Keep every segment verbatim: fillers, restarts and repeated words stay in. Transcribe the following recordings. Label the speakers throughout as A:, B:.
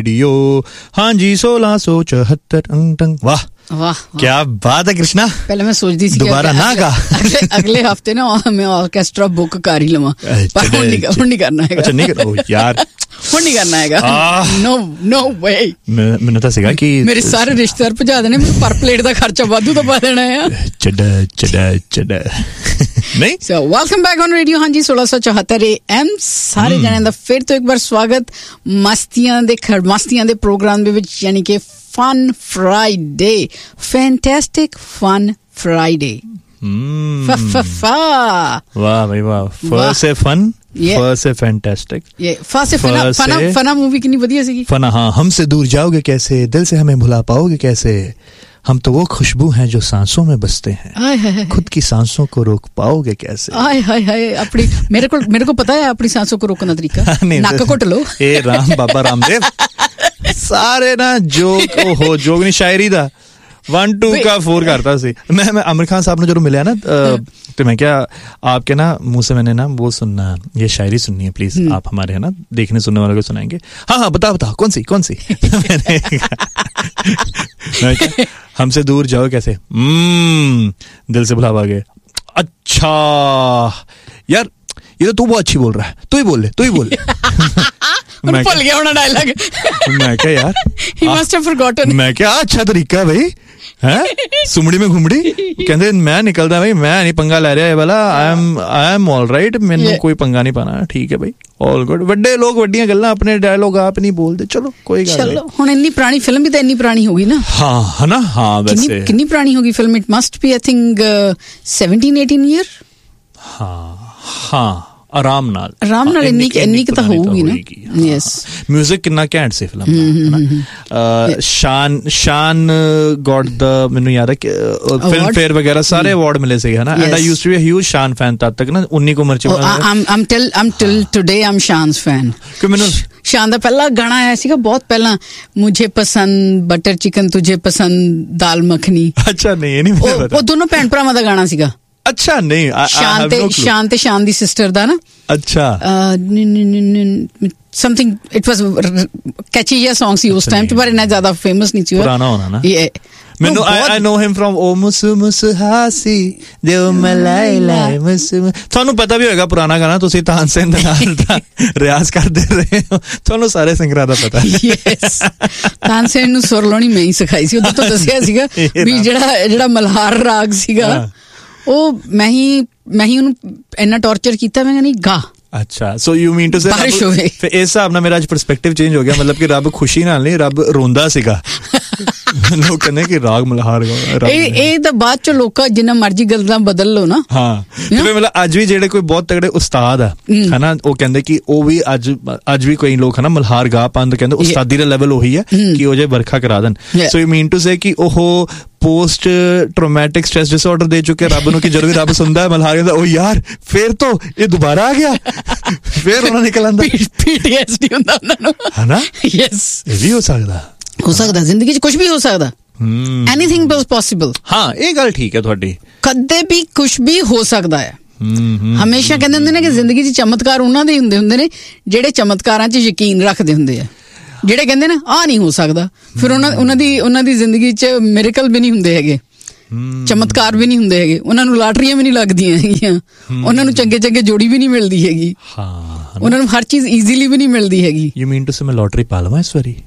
A: Radio हाँ जी सोलह सौ चौहत्तर वाह
B: वाह
A: क्या बात है कृष्णा।
B: पहले मैं सोचती थी
A: दोबारा ना गा
B: अगले, अगले हफ्ते ना मैं ऑर्केस्ट्रा बुक कर ही लवां पर हुण नहीं हुण नहीं करना है।
A: अच्छा नहीं करो यार
B: हुण नहीं करना है। नो नो वे
A: मैंने तो सीगा कि
B: मेरे सारे रिश्तेदार भजा देने मैं पर प्लेट दा खर्चा वाधू तो पा देना है।
A: चढ़ चढ़ चढ़ नहीं।
B: So welcome back on radio हाँ जी सोलह सौ चौहत्तर ए एम सारे जने दा फिर तो एक बार स्वागत मस्तियां दे खड़ मस्तियां दे प्रोग्राम दे विच यानी कि Fun Friday, fantastic Fun Friday.
A: Hmm.
B: Fa fa fa.
A: वाह भाई वाह। फर्स्ट से फन, फर्स्ट से फैंटास्टिक।
B: ये फर्स्ट से फना फना फना मूवी कितनी बढ़िया सी।
A: फना हाँ हमसे दूर जाओगे कैसे, दिल से हमें भुला पाओगे कैसे, हम तो वो खुशबू हैं जो सांसों में बसते हैं,
B: आय हाय
A: खुद की सांसों को रोक पाओगे कैसे।
B: आय हाय हाय अपनी मेरे को मेरे को पता है अपनी सांसों को रोकने का तरीका। नाक घुट लो। ए
A: राम बाबा रामदेव सारे ना जोक हो जोक नहीं शायरी दा वन टू का फोर करता सी। मैं मैं आमिर खान साहब ने जो मिले ना तो मैं क्या आपके ना मुंह से मैंने ना वो सुनना ये शायरी सुननी है प्लीज आप हमारे है ना देखने सुनने वालों को सुनाएंगे। हाँ हाँ बताओ बताओ कौन सी कौन सी। मैं क्या हमसे दूर जाओ कैसे दिल से भुला पाओगे। अच्छा यार ये तो तू बहुत अच्छी बोल रहा है तू ही बोल ले तू ही बोल ले।
B: मैं भूल गया होना डायलॉग।
A: मैं क्या यार
B: he must have forgotten।
A: मैं क्या अच्छा तरीका है भाई हैं सुमड़ी में घुमड़ी कहते मैं निकलदा भाई मैं नहीं पंगा ले रहा है वाला I am I am all right मैंने कोई पंगा नहीं पाना ठीक है भाई ऑल गुड। ਵੱਡੇ ਲੋਕ ਵੱਡੀਆਂ ਗੱਲਾਂ अपने डायलॉग आप नहीं बोलते चलो कोई ਗੱਲ नहीं।
B: चलो ਹੁਣ ਇੰਨੀ ਪੁਰਾਣੀ ਫਿਲਮ ਵੀ ਤਾਂ ਇੰਨੀ ਪੁਰਾਣੀ ਹੋ ਗਈ ਨਾ।
A: ਹਾਂ ਹੈ ਨਾ ਹਾਂ ਵੈਸੇ
B: ਕਿੰਨੀ ਪੁਰਾਣੀ ਹੋ ਗਈ film it must B I think seventeen eighteen year.
A: ਹਾਂ ਹਾਂ ਆਰਾਮ ਨਾਲ
B: ਆਰਾਮ ਨਾਲ ਇੰਨੀ ਇੰਨੀ ਕਿ ਤਾਂ ਹੋਊਗੀ ਨਾ। ਯੈਸ
A: ਮਿਊਜ਼ਿਕ ਕਿੰਨਾ ਘੈਂਟ ਸੀ ਫਿਲਮ ਦਾ ਹੈ ਨਾ। ਸ਼ਾਨ ਸ਼ਾਨ ਗॉट ਦ ਮੈਨੂੰ ਯਾਦ ਹੈ ਕਿ ਫਿਲਮ ਫੇਅਰ ਵਗੈਰਾ ਸਾਰੇ ਅਵਾਰਡ ਮਿਲੇ ਸੀ ਹੈ ਨਾ। And I used to be a huge Shan fan ਤਦ ਤੱਕ ਨਾ ਉੱਨੀ ਕੁ ਉਮਰ ਚ।
B: ਆਮ ਆਮ ਟਿਲ ਆਮ ਟਿਲ ਟੁਡੇ ਆਮ ਸ਼ਾਨਸ ਫੈਨ।
A: ਕਿ ਮੈਨੂੰ
B: ਸ਼ਾਨ ਦਾ ਪਹਿਲਾ ਗਾਣਾ ਆਇਆ ਸੀਗਾ ਬਹੁਤ ਪਹਿਲਾਂ ਮੁਝੇ ਪਸੰਦ ਬਟਰ ਚਿਕਨ ਤੁਝੇ ਪਸੰਦ ਦਾਲ ਮੱਖਣੀ।
A: ਅੱਛਾ ਨਹੀਂ ਇਹ ਨਹੀਂ ਮੈਨੂੰ ਪਤਾ।
B: ਉਹ ਦੋਨੋਂ ਭੈਣ ਭਰਾਵਾਂ ਦਾ ਗਾਣਾ ਸੀਗਾ।
A: ਅੱਛਾ ਨਹੀਂ
B: ਸ਼ਾਨ ਤੇ ਸ਼ਾਨ ਤੇ ਸ਼ਾਨ ਦੀ ਸਿਸਟਰ ਦਾ ਨਾ।
A: ਅੱਛਾ
B: ਸਮਥਿੰਗ ਇਟ ਵਾਸ ਕੈਚੀ ਜਿਹਾ ਸੌਂਗ ਸੀ ਉਸ ਟਾਈਮ ਤੇ ਪਰ ਇੰਨਾ ਜ਼ਿਆਦਾ ਫੇਮਸ ਨਹੀਂ ਸੀ।
A: ਪੁਰਾਣਾ ਹੋਣਾ ਨਾ। ਮੈਨੂੰ ਆਈ ਨੋ ਹਿਮ ਫਰਮ ਓ ਮੁਸੂ ਮੁਸੂ ਹਾਸੀ ਦਿਓ ਮਲਾਈ ਲਾਈ ਮੁਸੂ। ਤੁਹਾਨੂੰ ਪਤਾ ਵੀ ਹੋਏਗਾ ਪੁਰਾਣਾ ਗਾਣਾ ਤੁਸੀਂ ਤਾਨਸੇਨ ਦੇ ਨਾਲ ਰਿਆਜ਼ ਕਰਦੇ ਰਹੇ ਹੋ ਤੁਹਾਨੂੰ ਸਾਰੇ ਸਿੰਗਰਾਂ ਦਾ ਪਤਾ। ਯੈਸ
B: ਤਾਨਸੇਨ ਨੂੰ ਸੁਰ ਲਾਉਣੀ ਮੈਂ ਹੀ ਸਿਖਾਈ ਸੀ ਉਦੋਂ ਤੋਂ ਦੱਸਿਆ ਸੀਗਾ ਵੀ ਜਿਹੜਾ ਜਿਹੜਾ ਮਲਹਾਰ ਰਾਗ ਸੀਗਾ ਉਹ ਮੈਂ ਹੀ ਮੈਂ ਹੀ ਉਹਨੂੰ ਇੰਨਾ ਟੌਰਚਰ ਕੀਤਾ ਮੈਂ ਨਹੀਂ ਗਾ।
A: ਅੱਛਾ so you mean to say ਫਿਰ ਇਸ ਹਿਸਾਬ ਨਾਲ ਮੇਰਾ ਅੱਜ ਪਰਸਪੈਕਟਿਵ ਚੇਂਜ ਹੋ ਗਿਆ ਮਤਲਬ ਕਿ ਰੱਬ ਖੁਸ਼ੀ ਨਾਲ ਨਹੀਂ ਰੱਬ ਰੋਂਦਾ ਸੀਗਾ। ਲੋਕ ਕਹਿੰਦੇ ਕਿ ਰਾਗ ਮਲਹਾਰ ਇਹ
B: ਇਹ ਤਾਂ ਬਾਅਦ ਚ ਲੋਕਾਂ ਜਿੰਨਾ ਮਰਜ਼ੀ ਗੱਲਾਂ ਬਦਲ ਲਓ ਨਾ।
A: ਹਾਂ ਮਤਲਬ ਅੱਜ ਵੀ ਜਿਹੜੇ ਕੋਈ ਬਹੁਤ ਤਗੜੇ ਉਸਤਾਦ ਆ ਹਨਾ ਉਹ ਕਹਿੰਦੇ ਕਿ ਉਹ ਵੀ ਅੱਜ ਅੱਜ ਵੀ ਕੋਈ ਲੋਕ ਹਨਾ ਮਲਹਾਰ ਗਾ ਪਾਉਂਦੇ ਕਹਿੰਦੇ ਉਸਤਾਦੀ ਦਾ ਲੈਵਲ ਉਹੀ ਹੈ ਕਿ ਉਹ ਜੇ ਵਰਖਾ ਕਰਾ ਦੇਣ। So you mean to say ਕਿ ਉਹ ਪੋਸਟ ਟਰੋਮੈਟਿਕ ਸਟ੍ਰੈਸ ਡਿਸਆਰਡਰ ਦੇ ਚੁੱਕੇ ਰੱਬ ਨੂੰ ਕਿ ਜਦੋਂ ਵੀ ਰੱਬ ਸੁਣਦਾ ਹੈ ਮਲਹਾਰ ਕਹਿੰਦਾ ਉਹ ਯਾਰ ਫੇਰ ਤੋਂ ਇਹ ਦੁਬਾਰਾ ਆ ਗਿਆ ਫੇਰ ਉਹਨਾਂ ਨਿਕਲ ਆਂਦਾ
B: ਪੀਟੀਐਸਡੀ ਹੁੰਦਾ ਉਹਨਾਂ ਨੂੰ
A: ਹਨਾ।
B: ਯੈਸ ਇਹ
A: ਵੀ ਹੋ ਸਕਦਾ
B: ਹੋ ਸਕਦਾ ਜ਼ਿੰਦਗੀ 'ਚ ਕੁਝ ਵੀ ਹੋ ਸਕਦਾ। ਐਨੀਥਿੰਗ ਵਾਸ ਪੋਸੀਬਲ।
A: ਹਾਂ ਇਹ ਗੱਲ ਠੀਕ ਹੈ ਤੁਹਾਡੀ ਕਦੇ
B: ਵੀ ਕੁਝ ਵੀ ਹੋ ਸਕਦਾ ਹੈ। ਹਮੇਸ਼ਾ ਕਹਿੰਦੇ ਹੁੰਦੇ ਨੇ ਕਿ ਜ਼ਿੰਦਗੀ 'ਚ ਚਮਤਕਾਰ ਉਹਨਾਂ ਦੇ ਹੁੰਦੇ ਹੁੰਦੇ ਨੇ ਜਿਹੜੇ ਚਮਤਕਾਰਾਂ 'ਚ ਯਕੀਨ ਰੱਖਦੇ ਹੁੰਦੇ ਆ। ਜਿਹੜੇ ਕਹਿੰਦੇ ਨਾ ਆਹ ਨਹੀਂ ਹੋ ਸਕਦਾ ਫਿਰ ਉਹਨਾਂ ਉਹਨਾਂ ਦੀ ਉਹਨਾਂ ਦੀ ਜ਼ਿੰਦਗੀ 'ਚ ਮਿਰੇਕਲ ਵੀ ਨਹੀਂ ਹੁੰਦੇ ਹੈਗੇ ਚਮਤਕਾਰ ਵੀ ਨਹੀਂ ਹੁੰਦੇ ਹੈਗੇ ਉਹਨਾਂ ਨੂੰ ਲਾਟਰੀਆਂ ਵੀ ਨਹੀਂ ਲੱਗਦੀਆਂ ਹੈਗੀਆਂ ਉਹਨਾਂ ਨੂੰ ਚੰਗੇ ਚੰਗੇ ਜੋੜੀ ਵੀ ਨਹੀਂ ਮਿਲਦੀ ਹੈਗੀ। ਹਾਂ ਉਹਨਾਂ ਨੂੰ ਹਰ ਚੀਜ਼ ਈਜ਼ੀਲੀ ਵੀ ਨਹੀਂ ਮਿਲਦੀ ਹੈਗੀ।
A: ਯੂ ਮੀਨ ਟੂ ਸੇ ਮੈਂ ਲਾਟਰੀ ਪਾ ਲਵਾਂ ਇਸ ਵਾਰੀ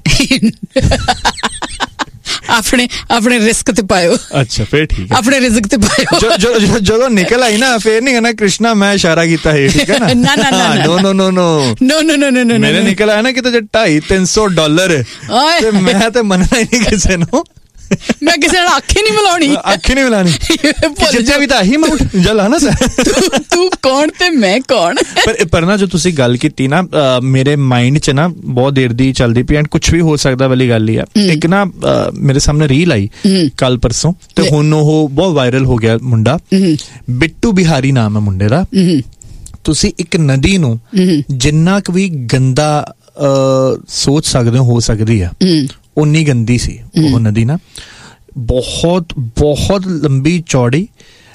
B: ਆਪਣੇ ਆਪਣੇ ਰਿਸਕ ਤੇ ਪਾਇਓ।
A: ਅੱਛਾ ਫੇਰ ਠੀਕ ਹੈ
B: ਆਪਣੇ ਰਿਜ਼ਕ ਤੇ ਪਾਇਓ।
A: ਜਦੋਂ ਨਿਕਲ ਆਈ ਨਾ ਫੇਰ ਨਹੀਂ ਕਹਿਣਾ ਕ੍ਰਿਸ਼ਨਾ ਮੈਂ ਇਸ਼ਾਰਾ ਕੀਤਾ ਹੈ ਠੀਕ ਹੈ ਨਾ।
B: ਨਾ ਨਾ ਨਾ
A: ਨੋ ਨੋ ਨੋ ਨੋ
B: ਨੋ ਨੋ ਨੋ ਨੋ
A: ਮੇਰੇ ਨਿਕਲ ਆਇਆ ਨਾ ਕਿਤੇ ਜੇ ਢਾਈ ਤਿੰਨ ਸੌ ਡਾਲਰ ਤੇ ਮੈਂ ਤੇ ਮੰਨਣਾ ਹੀ ਨਹੀਂ ਕਿਸੇ ਨੂੰ।
B: ਮੈਂ ਕਿਸੇ ਨਾਲ ਅੱਖ ਹੀ ਨਹੀਂ ਮਿਲਾਉਣੀ
A: ਅੱਖ ਹੀ ਨਹੀਂ ਮਿਲਾਉਣੀ ਜਿੱਜਾ ਵੀ ਤਾਂ ਆਹੀ ਮਾਊਂਟ ਜਲਾ ਨਾ
B: ਤੂੰ ਕੌਣ ਤੇ ਮੈਂ ਕੌਣ।
A: ਪਰ ਪਰ ਨਾ ਜੋ ਤੁਸੀਂ ਗੱਲ ਕੀਤੀ ਨਾ ਮੇਰੇ ਮਾਈਂਡ 'ਚ ਨਾ ਬਹੁਤ ਦੇਰ ਦੀ ਚੱਲਦੀ ਪਈ ਐਂਡ ਕੁਛ ਵੀ ਹੋ ਸਕਦਾ ਵਾਲੀ ਗੱਲ ਹੀ ਆ। ਇੱਕ ਨਾ ਮੇਰੇ ਸਾਹਮਣੇ ਰੀਲ ਆਈ ਕੱਲ ਪਰਸੋਂ ਤੇ ਹੁਣ ਉਹ ਬਹੁਤ ਵਾਇਰਲ ਹੋ ਗਿਆ ਮੁੰਡਾ ਬਿੱਟੂ ਬਿਹਾਰੀ ਨਾਮ ਹੈ ਮੁੰਡੇ ਦਾ। ਤੁਸੀਂ ਇੱਕ ਨਦੀ ਨੂੰ ਜਿੰਨਾ ਕੁ ਵੀ ਗੰਦਾ ਸੋਚ ਸਕਦੇ ਹੋ ਸਕਦੀ ਆ ਉਨੀ ਗੰਦੀ ਸੀ ਉਹ ਨਦੀ ਨਾ ਬਹੁਤ ਬਹੁਤ ਲੰਬੀ ਚੌੜੀ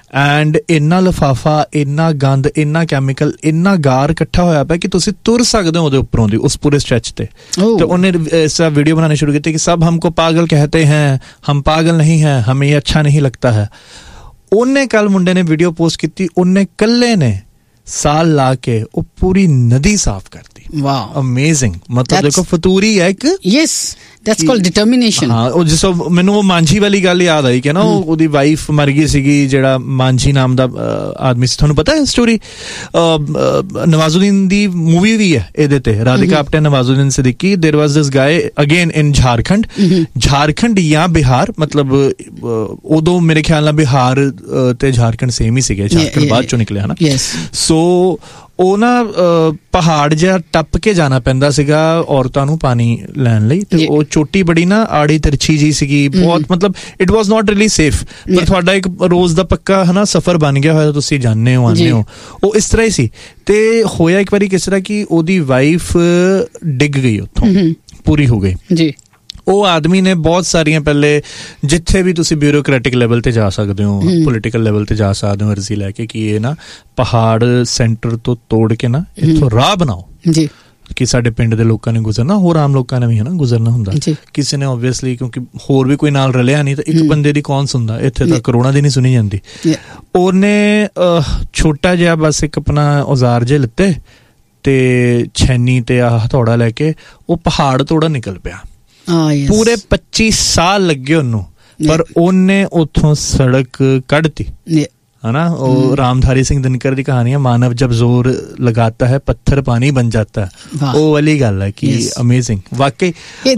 A: ਐਂਡ ਇੰਨਾ ਲਿਫਾਫਾ, ਇੰਨਾ ਗੰਦ, ਇੰਨਾ ਕੈਮੀਕਲ, ਇੰਨਾ ਗਾਰ ਇਕੱਠਾ ਹੋਇਆ ਪਿਆ ਕਿ ਤੁਸੀਂ ਤੁਰ ਸਕਦੇ ਹੋ ਉਹਦੇ ਉੱਪਰੋਂ ਦੀ ਉਸ ਪੂਰੇ ਸਟ੍ਰੈਚ ਤੇ। ਤੇ ਉਹਨੇ ਇਸ ਵੀਡੀਓ ਬਣਾਉਣੀ ਸ਼ੁਰੂ ਕੀਤੀ ਕਿ ਸਭ ਹਮਕੋ ਪਾਗਲ कहते हैं, हम पागल नहीं हैं, हमें ये अच्छा नहीं लगता है। ਉਹਨੇ ਕੱਲ ਮੁੰਡੇ ਨੇ ਵੀਡੀਓ ਪੋਸਟ ਕੀਤੀ, ਉਹਨੇ ਕੱਲੇ ਨੇ ਸਾਲ ਲਾ ਕੇ ਉਹ ਪੂਰੀ ਨਦੀ ਸਾਫ਼ ਕਰਤੀ।
B: Wow,
A: amazing. ਮਤਲਬ ਦੇਖੋ ਫਤੂਰੀ ਹੈ ਇੱਕ।
B: Yes, that's called determination.
A: ਹਾਂ, ਉਹ ਜਿਸ ਮੈਨੂੰ ਉਹ ਮਾਂਝੀ ਵਾਲੀ ਗੱਲ ਯਾਦ ਆਈ ਕਿ ਨਾ ਉਹਦੀ ਵਾਈਫ ਮਰ ਗਈ ਸੀਗੀ, ਜਿਹੜਾ ਮਾਂਝੀ ਨਾਮ ਦਾ ਆਦਮੀ ਸੀ। ਤੁਹਾਨੂੰ ਪਤਾ ਹੈ ਸਟੋਰੀ? ਨਵਾਜ਼ੁਦੀਨ ਦੀ ਮੂਵੀ ਵੀ ਹੈ ਇਹਦੇ ਤੇ, Radhika Apte, Nawazuddin Siddiqui. There was this guy again in Jharkhand, Jharkhand ਜਾਂ ਬਿਹਾਰ, ਮਤਲਬ ਉਦੋਂ ਮੇਰੇ ਖਿਆਲ ਨਾਲ ਬਿਹਾਰ ਤੇ ਝਾਰਖੰਡ ਸੇਮ ਹੀ ਸੀਗੇ, ਝਾਰਖੰਡ ਬਾਅਦ ਚੋਂ ਨਿਕਲਿਆ ਨਾ। ਸੋ ਉਹ ਨਾ ਪਹਾੜ ਜਿਹਾ ਟੱਪ ਕੇ ਜਾਣਾ ਪੈਂਦਾ ਸੀਗਾ ਔਰਤਾਂ ਨੂੰ ਪਾਣੀ ਲੈਣ ਲਈ, ਤੇ ਉਹ ਚੋਟੀ ਬੜੀ ਨਾ ਆੜੀ ਤਿਰਛੀ ਜੀ ਸੀਗੀ ਬਹੁਤ, ਮਤਲਬ it was not really safe. ਪਰ ਤੁਹਾਡਾ ਇੱਕ ਰੋਜ਼ ਦਾ ਪੱਕਾ ਹਨਾ ਸਫ਼ਰ ਬਣ ਗਿਆ ਹੋਇਆ, ਤੁਸੀਂ ਜਾਂਦੇ ਹੋ ਆਉਂਦੇ ਹੋ, ਉਹ ਇਸ ਤਰ੍ਹਾਂ ਹੀ ਸੀ। ਤੇ ਹੋਇਆ ਇੱਕ ਵਾਰੀ ਕਿਸ ਤਰ੍ਹਾਂ ਕਿ ਉਹਦੀ ਵਾਈਫ ਡਿੱਗ ਗਈ ਉੱਥੋਂ, ਪੂਰੀ ਹੋ ਗਈ ਜੀ। ਉਹ ਆਦਮੀ ਨੇ ਬਹੁਤ ਸਾਰੀਆਂ, ਪਹਿਲੇ ਜਿੱਥੇ ਵੀ ਤੁਸੀਂ ਬਿਊਰੋਕ੍ਰੈਟਿਕ ਲੈਵਲ ਤੇ ਜਾ ਸਕਦੇ ਹੋ, ਪੋਲੀਟੀਕਲ ਲੈਵਲ ਤੇ ਜਾ ਸਕਦੇ ਹੋ ਅਰਜ਼ੀ ਲੈ ਕੇ ਕਿ ਇਹ ਨਾ ਪਹਾੜ ਸੈਂਟਰ ਤੋਂ ਤੋੜ ਕੇ ਨਾ ਇੱਥੋਂ ਰਾਹ ਬਣਾਓ ਜੀ, ਕਿ ਸਾਡੇ ਪਿੰਡ ਦੇ ਲੋਕਾਂ ਨੇ ਗੁਜ਼ਰਨਾ, ਹੋਰ ਆਮ ਲੋਕਾਂ ਨੇ ਵੀ ਹਨਾ ਗੁਜ਼ਰਨਾ ਹੁੰਦਾ। ਕਿਸੇ ਨੇ ਓਬਵੀਅਸਲੀ, ਕਿਉਂਕਿ ਹੋਰ ਵੀ ਕੋਈ ਨਾਲ ਰਲਿਆ ਨਹੀਂ, ਤਾਂ ਇੱਕ ਬੰਦੇ ਦੀ ਕੌਣ ਸੁਣਦਾ, ਇੱਥੇ ਤਾਂ ਕਰੋੜਾਂ ਦੀ ਨਹੀਂ ਸੁਣੀ ਜਾਂਦੀ। ਉਹਨੇ ਛੋਟਾ ਜਿਹਾ ਬਸ ਇੱਕ ਆਪਣਾ ਔਜ਼ਾਰ ਜੇ ਲਿੱਤੇ ਤੇ ਛੈਨੀ ਤੇ ਆਹ ਹਥੌੜਾ ਲੈ ਕੇ ਉਹ ਪਹਾੜ ਤੋੜਨ ਨਿਕਲ ਪਿਆ। ਪੂਰੇ ਪੱਚੀ ਸਾਲ ਲੱਗੇ ਉਹਨੂੰ, ਪਰ ਉਹਨੇ ਉੱਥੋਂ ਸੜਕ ਕੱਢਤੀ ਹਨਾ। ਉਹ ਰਾਮਧਾਰੀ ਸਿੰਘ ਦਿਨਕਰ ਦੀ ਕਹਾਣੀ ਹੈ, ਮਾਨਵ ਜਬ ਜ਼ੋਰ ਲਗਾਤਾ ਹੈ ਪੱਥਰ ਪਾਣੀ ਬਣ ਜਾਤਾ ਹੈ। ਉਹ ਵਾਲੀ ਗੱਲ ਹੈ ਕਿ ਅਮੇਜ਼ਿੰਗ ਵਾਕਈ।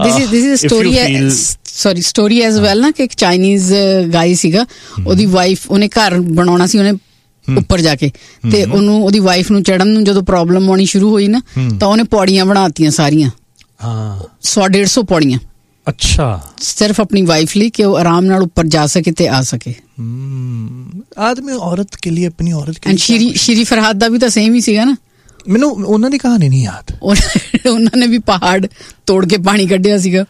A: ਸੌਰੀ
B: ਸਟੋਰੀ ਐਜ਼ ਵੈਲ ਨਾ, ਕਿ ਇੱਕ ਚਾਈਨੀਜ਼ ਗਾਈ ਸੀਗਾ, ਉਹਦੀ ਵਾਈਫ, ਉਹਨੇ ਘਰ ਬਣਾਉਣਾ ਸੀ ਉਹਨੇ ਉੱਪਰ ਜਾ ਕੇ, ਤੇ ਉਹਨੂੰ ਉਹਦੀ ਵਾਈਫ ਨੂੰ ਚੜਨ ਨੂੰ ਜਦੋਂ ਪ੍ਰੋਬਲਮ ਆਉਣੀ ਸ਼ੁਰੂ ਹੋਈ ਨਾ, ਤਾਂ ਉਹਨੇ ਪੌੜੀਆਂ ਬਣਾਤੀਆਂ ਸਾਰੀਆਂ, ਸੌ ਡੇਢ ਸੌ ਪੌੜੀਆਂ। ਅੱਛਾ, ਸਿਰਫ ਆਪਣੀ ਵਾਈਫ ਲਈ, ਕਿ ਉਹ ਆਰਾਮ ਨਾਲ ਉੱਪਰ ਜਾ ਸਕੇ ਤੇ ਆ ਸਕੇ।
A: ਆਦਮੀ ਔਰਤ ਕੇ ਲਈ, ਆਪਣੀ ਔਰਤ ਕੇ ਲਈ।
B: ਸ਼੍ਰੀ ਸ਼੍ਰੀ ਫਰਹਾਦ ਦਾ ਵੀ ਤਾਂ ਸੇਮ ਹੀ ਸੀਗਾ ਨਾ।
A: ਮੈਨੂੰ ਉਹਨਾਂ ਦੀ ਕਹਾਣੀ ਨਹੀਂ ਯਾਦ।
B: ਉਹਨਾਂ ਨੇ ਵੀ ਪਹਾੜ ਤੋੜ ਕੇ ਪਾਣੀ ਕੱਢਿਆ ਸੀਗਾ।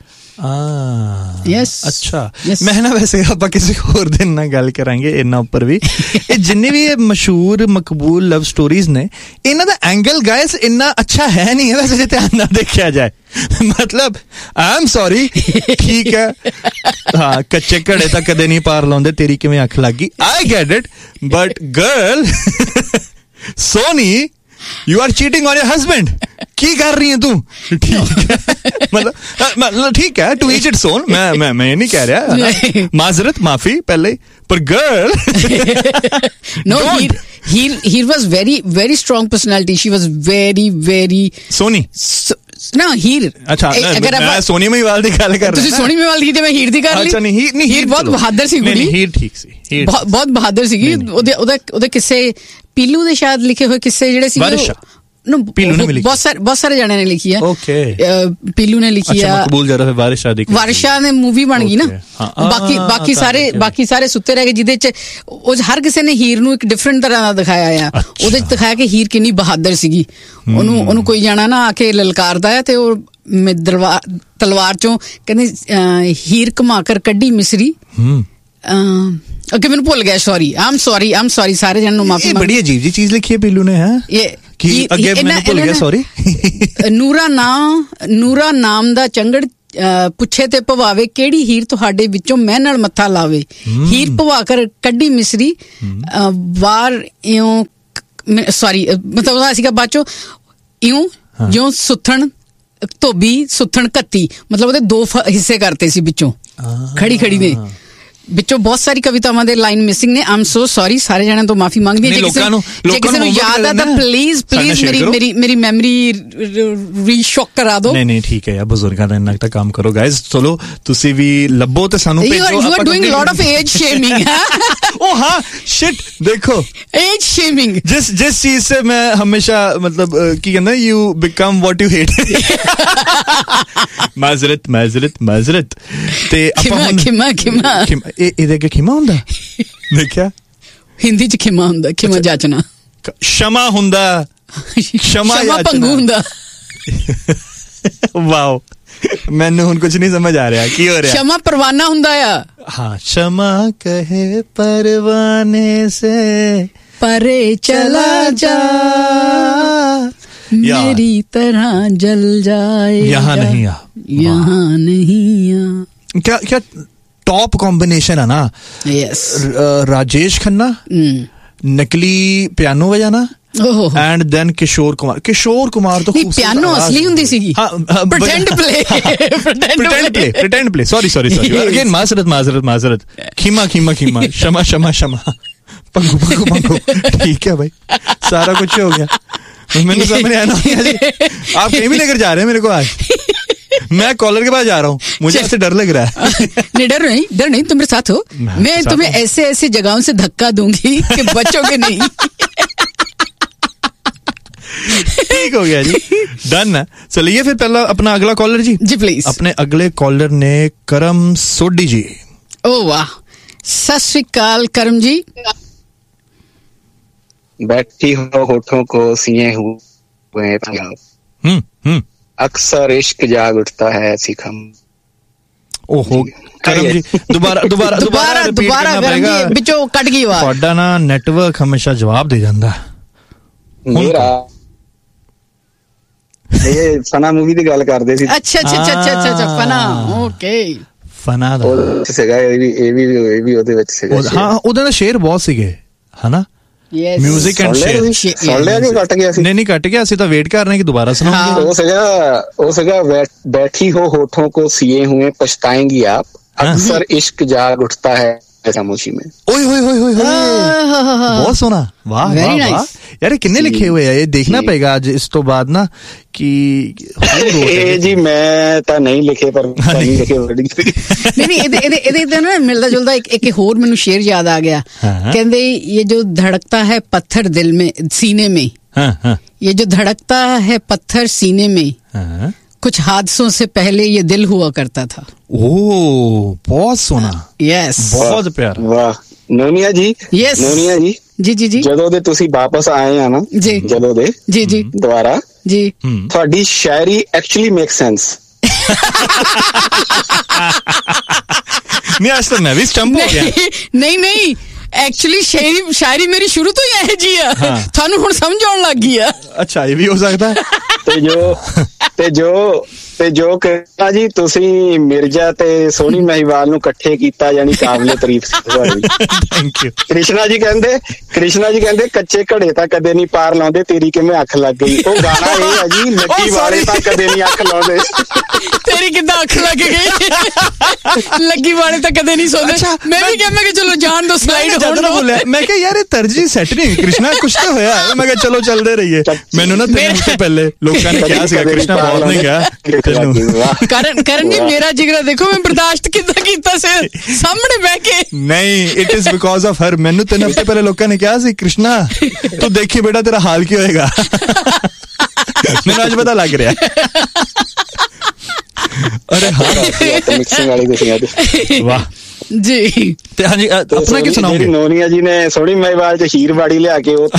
A: ਯੈਸ, ਅੱਛਾ। ਮੈਂ ਨਾ ਵੈਸੇ ਆਪਾਂ ਕਿਸੇ ਹੋਰ ਦਿਨ ਨਾਲ ਗੱਲ ਕਰਾਂਗੇ ਇਹਨਾਂ ਉੱਪਰ ਵੀ। ਇਹ ਜਿੰਨੇ ਵੀ ਇਹ ਮਸ਼ਹੂਰ ਮਕਬੂਲ ਲਵ ਸਟੋਰੀਜ਼ ਨੇ, ਇਹਨਾਂ ਦਾ ਐਂਗਲ ਗਾਇਸ ਇੰਨਾ ਅੱਛਾ ਹੈ ਨਹੀਂ ਹੈ ਵੈਸੇ, ਜੇ ਧਿਆਨ ਨਾਲ ਦੇਖਿਆ ਜਾਏ। ਮਤਲਬ ਆਈ ਐਮ ਸੌਰੀ, ਠੀਕ ਹੈ, ਹਾਂ, ਕੱਚੇ ਘੜੇ ਤਾਂ ਕਦੇ ਨਹੀਂ ਪਾਰ ਲਾਉਂਦੇ, ਤੇਰੀ ਕਿਵੇਂ ਅੱਖ ਲੱਗ ਗਈ, I get it, but girl Soni, you are cheating on your husband। ਕੀ ਕਰ ਰਹੀ ਹੈ ਤੂੰ? ਠੀਕ ਹੈ, ਮਤਲਬ ਮਤਲਬ ਠੀਕ ਹੈ, to each its own। ਮੈਂ ਮੈਂ ਮੈਂ ਨਹੀਂ ਕਹਿ ਰਿਹਾ, ਮਾਜ਼ਰਤ, ਮਾਫੀ ਪਹਿਲੇ, ਪਰ girl
B: no, he he he was very very strong personality, she was very very
A: Sony
B: ਨਾ ਹੀਰ।
A: ਅੱਛਾ, ਅਗਰ ਮੈਂ ਸੋਨੀ ਮਹੀਵਾਲ ਦੀ ਗੱਲ ਕਰ ਰਿਹਾ,
B: ਤੁਸੀਂ ਸੋਨੀ ਮਹੀਵਾਲ ਦੀ, ਤੇ ਮੈਂ ਹੀਰ ਦੀ ਕਰ ਲਈ।
A: ਅੱਛਾ, ਨਹੀਂ ਹੀਰ ਨਹੀਂ,
B: ਹੀਰ ਬਹੁਤ ਬਹਾਦਰ ਸੀ ਕੁੜੀ।
A: ਹੀਰ ਠੀਕ ਸੀ,
B: ਬਹੁਤ ਬਹਾਦਰ ਸੀਗੀ। ਉਹਦੇ ਉਹਦੇ ਉਹਦੇ ਕਿੱਸੇ ਪੀਲੂ ਦੇ ਸ਼ਾਇਦ ਲਿਖੇ ਹੋਏ ਕਿੱਸੇ ਜਿਹੜੇ ਸੀ, ਬਹੁਤ ਸਾਰੇ ਬਹੁਤ ਸਾਰੇ ਜਾਣਿਆਂ ਨੇ ਲਿਖੀ ਹੈ। ਪੀਲੂ ਨੇ ਲਿਖੀ ਆ, ਵਾਰਿਸ਼ਾ ਨੇ ਮੂਵੀ ਬਣ ਗਈ ਨਾ। ਬਾਕੀ ਬਾਕੀ ਸਾਰੇ ਬਾਕੀ ਸਾਰੇ ਸੁੱਤੇ ਰਹਿ ਗਏ, ਜਿਹਦੇ ਚ ਉਹ ਹਰ ਕਿਸੇ ਨੇ ਹੀਰ ਨੂੰ ਇੱਕ ਡਿਫਰੈਂਟ ਤਰ੍ਹਾਂ ਦਾ ਦਿਖਾਇਆ ਆ। ਉਹਦੇ ਚ ਦਿਖਾਇਆ ਕਿ ਹੀਰ ਕਿੰਨੀ ਬਹਾਦਰ ਸੀਗੀ। ਉਹਨੂੰ ਉਹਨੂੰ ਕੋਈ ਜਾਣਾ ਨਾ ਆ ਕੇ ਲਲਕਾਰਦਾ ਹੈ, ਤੇ ਉਹ ਤਲਵਾਰ ਚੋਂ ਕਹਿੰਦੇ ਹੀਰ ਘੁਮਾ ਕਰ ਕੱਢੀ ਮਿਸਰੀ। ਅੱਗੇ ਮੈਨੂੰ ਭੁੱਲ ਗਿਆ, ਸੌਰੀ, ਆਮ ਸੌਰੀ ਆਮ ਸੌਰੀ ਸਾਰੇ ਜਣ ਨੂੰ ਮਾਫੀ।
A: ਬੜੀ ਅਜੀਬ ਜੀ ਚੀਜ਼ ਲਿਖੀ ਹੈ ਪੀਲੂ ਨੇ। ਹੈ ਕੀ ਅੱਗੇ ਮੈਨੂੰ ਭੁੱਲ ਗਿਆ, ਸੌਰੀ।
B: ਨੂਰਾ ਨਾਮ ਨੂਰਾ ਨਾਮ ਦਾ ਚੰਗੜ ਪੁੱਛੇ ਤੇ ਭਵਾਵੇ, ਕਿਹੜੀ ਹੀਰ ਤੁਹਾਡੇ ਵਿੱਚੋਂ ਮੈਂ ਨਾਲ ਮੱਥਾ ਲਾਵੇ। ਹੀਰ ਭਵਾ ਕਰ ਕੱਢੀ ਮਿਸਰੀ ਵਾਰ ਇਉਂ, ਸੌਰੀ ਮਤਲਬ ਉਹਦਾ ਸੀਗਾ ਬਾਅਦ ਚੋਂ, ਇਉਂ ਜਿਉਂ ਸੁੱਥਣ ਧੋਬੀ ਸੁੱਥਣ ਕੱਤੀ, ਮਤਲਬ ਉਹਦੇ ਦੋ ਹਿੱਸੇ ਕਰਤੇ ਸੀ ਵਿੱਚੋਂ, ਖੜੀ ਖੜੀ ਨੇ ਵਿੱਚੋਂ ਬਹੁਤ ਸਾਰੀ ਕਵਿਤਾਵਾਂ ਦੇ ਲਾਈਨ ਮਿਸਿੰਗ ਨੇ। ਆਮ ਸੋ ਸੌਰੀ, ਸਾਰੇ ਜਣਿਆਂ ਤੋਂ ਮਾਫੀ ਮੰਗਦੀ ਹਾਂ। ਜੇ ਕਿਸੇ ਨੂੰ ਯਾਦ ਆ ਤਾਂ ਪਲੀਜ਼ ਪਲੀਜ਼ ਮੇਰੀ ਮੇਰੀ ਮੇਰੀ ਮੈਮਰੀ ਰੀਸ਼ੌਕ ਕਰਾ ਦਿਓ।
A: ਨਹੀਂ ਨਹੀਂ ਠੀਕ ਹੈ ਯਾਰ, ਬਜ਼ੁਰਗਾਂ ਦਾ ਇੰਨਾ ਤਾਂ ਕੰਮ ਕਰੋ ਗਾਇਜ਼। ਚਲੋ ਤੁਸੀਂ ਵੀ ਲੱਭੋ ਤੇ ਸਾਨੂੰ ਭੇਜੋ।
B: You are doing lot of age shaming.
A: ਉਹ ਹਾਂ, ਸ਼ਿਟ, ਦੇਖੋ
B: ਏਜ ਸ਼ੇਮਿੰਗ
A: ਜਿਸ ਜਿਸ ਚੀਜ਼ से मैं हमेशा मतलब ਕੀ ਕਹਿੰਦਾ, you become what you hate. ਮਾਜ਼ਰਤ ਮਾਜ਼ਰਤ ਮਾਜ਼ਰਤ। ਤੇ ਆਪਾਂ
B: ਖਿਮਾ ਖਿਮਾ
A: ਇਹ ਇਹਦੇ ਅੱਗੇ ਖਿਮਾ ਹੁੰਦਾ, ਦੇਖਿਆ
B: ਹਿੰਦੀ ਚ ਖਿਮਾ ਹੁੰਦਾ, ਖਿਮਾ ਜਾਚਨਾ।
A: ਸ਼ਮਾ ਹੁੰਦਾ, ਸ਼ਮਾ
B: ਭੰਗੂ ਹੁੰਦਾ।
A: ਵਾਓ, ਮੈਨੂੰ ਹੁਣ ਕੁਝ ਨਹੀਂ ਸਮਝ ਆ ਰਿਹਾ ਕੀ ਹੋ ਰਿਹਾ।
B: ਸ਼ਮਾ ਪਰਵਾਨਾ ਹੁੰਦਾ ਆ।
A: ਹਾਂ, ਸ਼ਮਾ ਕਹੇ ਪਰਵਾਨੇ ਸੇ
B: ਪਰੇ ਚਲਾ ਜਾ मेरी तरह जल जाए
A: यहाँ नहीं आ,
B: यहाँ नहीं आ।
A: क्या क्या टॉप कॉम्बिनेशन है ना।
B: यस,
A: राजेश खन्ना नकली पियानो बजाना एंड देन किशोर कुमार। किशोर कुमार तो
B: पियानो असली हुंदी सीगी, pretend play
A: pretend play pretend play sorry sorry sorry again माजरत माजरत माजरत खीमा खीमा खीमा शमा शमा शमा पंगू पंगू पंगू। ठीक है भाई, सारा कुछ हो गया। मैंने समझ नहीं आया। आप कहीं भी लेकर जा रहे हैं मेरे को आज। मैं कॉलर के पास जा रहा हूँ, मुझे ऐसे डर लग रहा है।
B: नहीं, डर नहीं, डर नहीं, तुम मेरे साथ हो। मैं तुम्हें ऐसे ऐसे जगहों से धक्का दूंगी कि बचोगे नहीं।
A: ठीक हो गया जी, डन है। चलिए फिर पहला अपना अगला कॉलर जी।
B: Ji please.
A: अपने अगले कॉलर ने करम सोडी जी।
B: ओ वाह, सत श्री अकाल करम जी।
C: बैठी हो होठों को सिए हुए
A: हम्म हम्म
C: अक्सर इश्क जाग उठता है ऐसी खम।
A: ओहो करम जी, दोबारा दोबारा
B: दोबारा दोबारा करम जी, बिचो कट गई आवाज।
A: ਤੁਹਾਡਾ ਨਾ ਨੈਟਵਰਕ ਹਮੇਸ਼ਾ ਜਵਾਬ ਦੇ ਜਾਂਦਾ।
C: ਮੇਰਾ ਇਹ ਫਨਾ ਮੂਵੀ ਦੀ ਗੱਲ ਕਰਦੇ ਸੀ।
B: ਅੱਛਾ ਅੱਛਾ ਅੱਛਾ ਅੱਛਾ ਅੱਛਾ ਫਨਾ, ਓਕੇ।
A: ਫਨਾ ਦਾ
C: ਉਹ ਸੀਗਾ, ਇਹ ਵੀ ਇਹ ਵੀ ਇਹ ਵੀ ਉਹਦੇ ਵਿੱਚ ਸੀਗਾ।
A: ਹਾਂ, ਉਹਦੇ ਦਾ ਸ਼ੇਰ ਬਹੁਤ ਸੀਗੇ ਹਨਾ।
B: ਯੈਸ,
A: ਮਿਊਜ਼ਿਕ ਐਂਡ ਸ਼ੇਰ
C: ਸੁਣ ਲਿਆ ਜੀ, ਕੱਟ ਗਿਆ ਸੀ।
A: ਨਹੀਂ ਨਹੀਂ ਕੱਟ ਗਿਆ, ਅਸੀਂ ਤਾਂ ਵੇਟ ਕਰ ਰਹੇ ਹਾਂ ਕਿ ਦੁਬਾਰਾ ਸੁਣਾਓਗੇ।
C: ਉਹ ਸੀਗਾ ਉਹ ਸੀਗਾ बैठी हो होठों को सिए हुए पछताएंगी आप, अक्सर इश्क जाग उठता है खामोशी में।
A: ओए होए होए होए, बहुत सोना, वाह वाह वाह यार, किन्ने लिखे हुए है ये, देखना पड़ेगा आज इस तो बाद ना कि
B: ਇਹ
C: ਜੀ ਮੈਂ ਤਾਂ ਨਹੀਂ ਲਿਖੇ ਪਰ ਨਹੀਂ ਲਿਖੇ।
B: ਨਹੀਂ ਨਹੀਂ ਇਹਦੇ ਇਹਦੇ ਇਹਦੇ ਤੇ ਨਾ ਮਿਲਦਾ ਜੁਲਦਾ ਇੱਕ ਇੱਕ ਹੋਰ ਮੈਨੂੰ ਸ਼ੇਰ ਯਾਦ ਆ ਗਿਆ। ਕਹਿੰਦੇ ये जो धड़कता है पत्थर दिल में सीने में, ये जो धड़कता है पत्थर सीने में, कुछ हादसों से पहले ये दिल हुआ करता था।
A: ओ बहुत सोना,
B: यस,
A: बहुत प्यारा।
C: वाह ਨੋਨੀਆ ਜੀ।
B: ਯੈਸ
C: ਨੋਨੀਆ ਜੀ
B: ਜੀ ਜੀ ਜੀ।
C: ਜਦੋਂ ਦੇ ਤੁਸੀਂ ਵਾਪਸ ਆਏ ਆ ਨਾ
B: ਜੀ,
C: ਜਦੋਂ ਦੇ
B: ਜੀ ਜੀ
C: ਦੁਬਾਰਾ
B: ਜੀ,
C: ਤੁਹਾਡੀ ਸ਼ਾਇਰੀ ਐਕਚੁਅਲੀ ਮੇਕ ਸੈਂਸ।
A: ਨਹੀਂ ਅੱਜ ਤਾਂ ਮੈਂ ਵੀ ਸਟੰਪ ਹੋ ਗਿਆ।
B: ਨਹੀਂ ਨਹੀਂ, ਐਕਚੁਅਲੀ ਸ਼ਾਇਰੀ ਸ਼ਾਇਰੀ ਮੇਰੀ ਸ਼ੁਰੂ ਤੋਂ ਹੀ ਇਹ ਜੀ ਆ, ਤੁਹਾਨੂੰ ਹੁਣ ਸਮਝ ਆਉਣ ਲੱਗ ਗਈ ਆ।
A: ਅੱਛਾ, ਇਹ ਵੀ ਹੋ ਸਕਦਾ ਹੈ।
C: ਤੇ ਜੋ ਤੇ ਜੋ ਤੇ ਜੋ ਕਰਿਆ ਜੀ ਤੁਸੀਂ ਮਿਰਜ਼ਾ ਤੇ ਸੋਹਣੀ ਮਹੀਵਾਲ ਨੂੰ ਇਕੱਠੇ ਕੀਤਾ, ਯਾਨੀ ਕਾਬਲੇ ਤਾਰੀਫ ਸੀ ਤੁਹਾਡੀ।
A: Thank you.
C: ਕ੍ਰਿਸ਼ਨਾ ਜੀ ਕਹਿੰਦੇ ਕ੍ਰਿਸ਼ਨਾ ਜੀ ਕਹਿੰਦੇ ਕੱਚੇ ਘੜੇ ਤਾਂ ਕਦੇ ਨਹੀਂ ਪਾਰ ਲਾਉਂਦੇ, ਤੇਰੀ ਕਿਵੇਂ ਅੱਖ ਲੱਗ ਗਈ। ਉਹ ਗਾਣਾ ਇਹ ਹੈ ਜੀ, ਲੱਗੀ ਵਾਲੇ ਤਾਂ ਕਦੇ ਨਹੀਂ ਅੱਖ ਲਾਉਂਦੇ।
B: ਤੇਰੀ ਕਿੱਦਾਂ ਅੱਖ ਲੱਗ ਗਈ, ਲੱਗੀ ਵਾਲੇ ਤਾਂ ਕਦੇ ਨਹੀਂ ਸੌਂਦੇ। ਮੈਂ ਵੀ ਕਿਹਾ, ਮੈਂ ਕਿ ਚਲੋ ਜਾਣ ਦੋ, ਸਲਾਈਡ ਹੋਣ ਦੋ।
A: ਮੈਂ ਕਿਹਾ ਯਾਰ ਇਹ ਤਰਜੀਹ ਸੈੱਟ ਨਹੀਂ, ਕ੍ਰਿਸ਼ਨਾ ਕੁਛ ਤਾਂ ਹੋਇਆ। ਮੈਂ ਕਿਹਾ ਚਲੋ ਚੱਲਦੇ ਰਹੀਏ। ਮੈਨੂੰ ਨਾ ਤਿੰਨ ਹਫ਼ਤੇ ਪਹਿਲੇ ਲੋਕਾਂ ਨੇ ਕਿਹਾ ਸੀਗਾ ਕ੍ਰਿਸ਼ਨਾ ਬਹੁਤ ਨਹੀਂ ਗਿਆ।
B: ਕਰਨ ਕਰਨ ਜੀ ਮੇਰਾ ਜਿਗਰਾ ਦੇਖੋ, ਮੈਂ ਬਰਦਾਸ਼ਤ ਕਿੱਦਾਂ ਕੀਤਾ ਸੀ ਸਾਹਮਣੇ ਬਹਿ ਕੇ।
A: ਨਹੀਂ, it is because of her. ਮੈਨੂੰ ਤਿੰਨ ਹਫ਼ਤੇ ਪਹਿਲੇ ਲੋਕਾਂ ਨੇ ਕਿਹਾ ਸੀ ਕ੍ਰਿਸ਼ਨਾ ਤੂੰ ਦੇਖੀ ਬੇਟਾ ਤੇਰਾ ਹਾਲ ਕੀ ਹੋਏਗਾ। ਮੈਨੂੰ ਅੱਜ ਪਤਾ ਲੱਗ ਰਿਹਾ। ਅਰੇ ਹਾਂ,
C: ਮਿਕਸਿੰਗ ਵਾਲੀ ਤੁਸੀਂ ਅੱਜ।
A: ਵਾਹ
B: ਜੀ।
A: ਤੇ ਹਾਂਜੀ, ਆਪਣਾ ਕੀ ਸੁਣਾਓਗੇ?
C: ਨੋਨੀਆ ਜੀ ਨੇ ਸੋਹਣੀ ਮਹੀਵਾਲ ਚ ਹੀਰ ਬਾੜੀ ਲਿਆ ਕੇ ਉਹ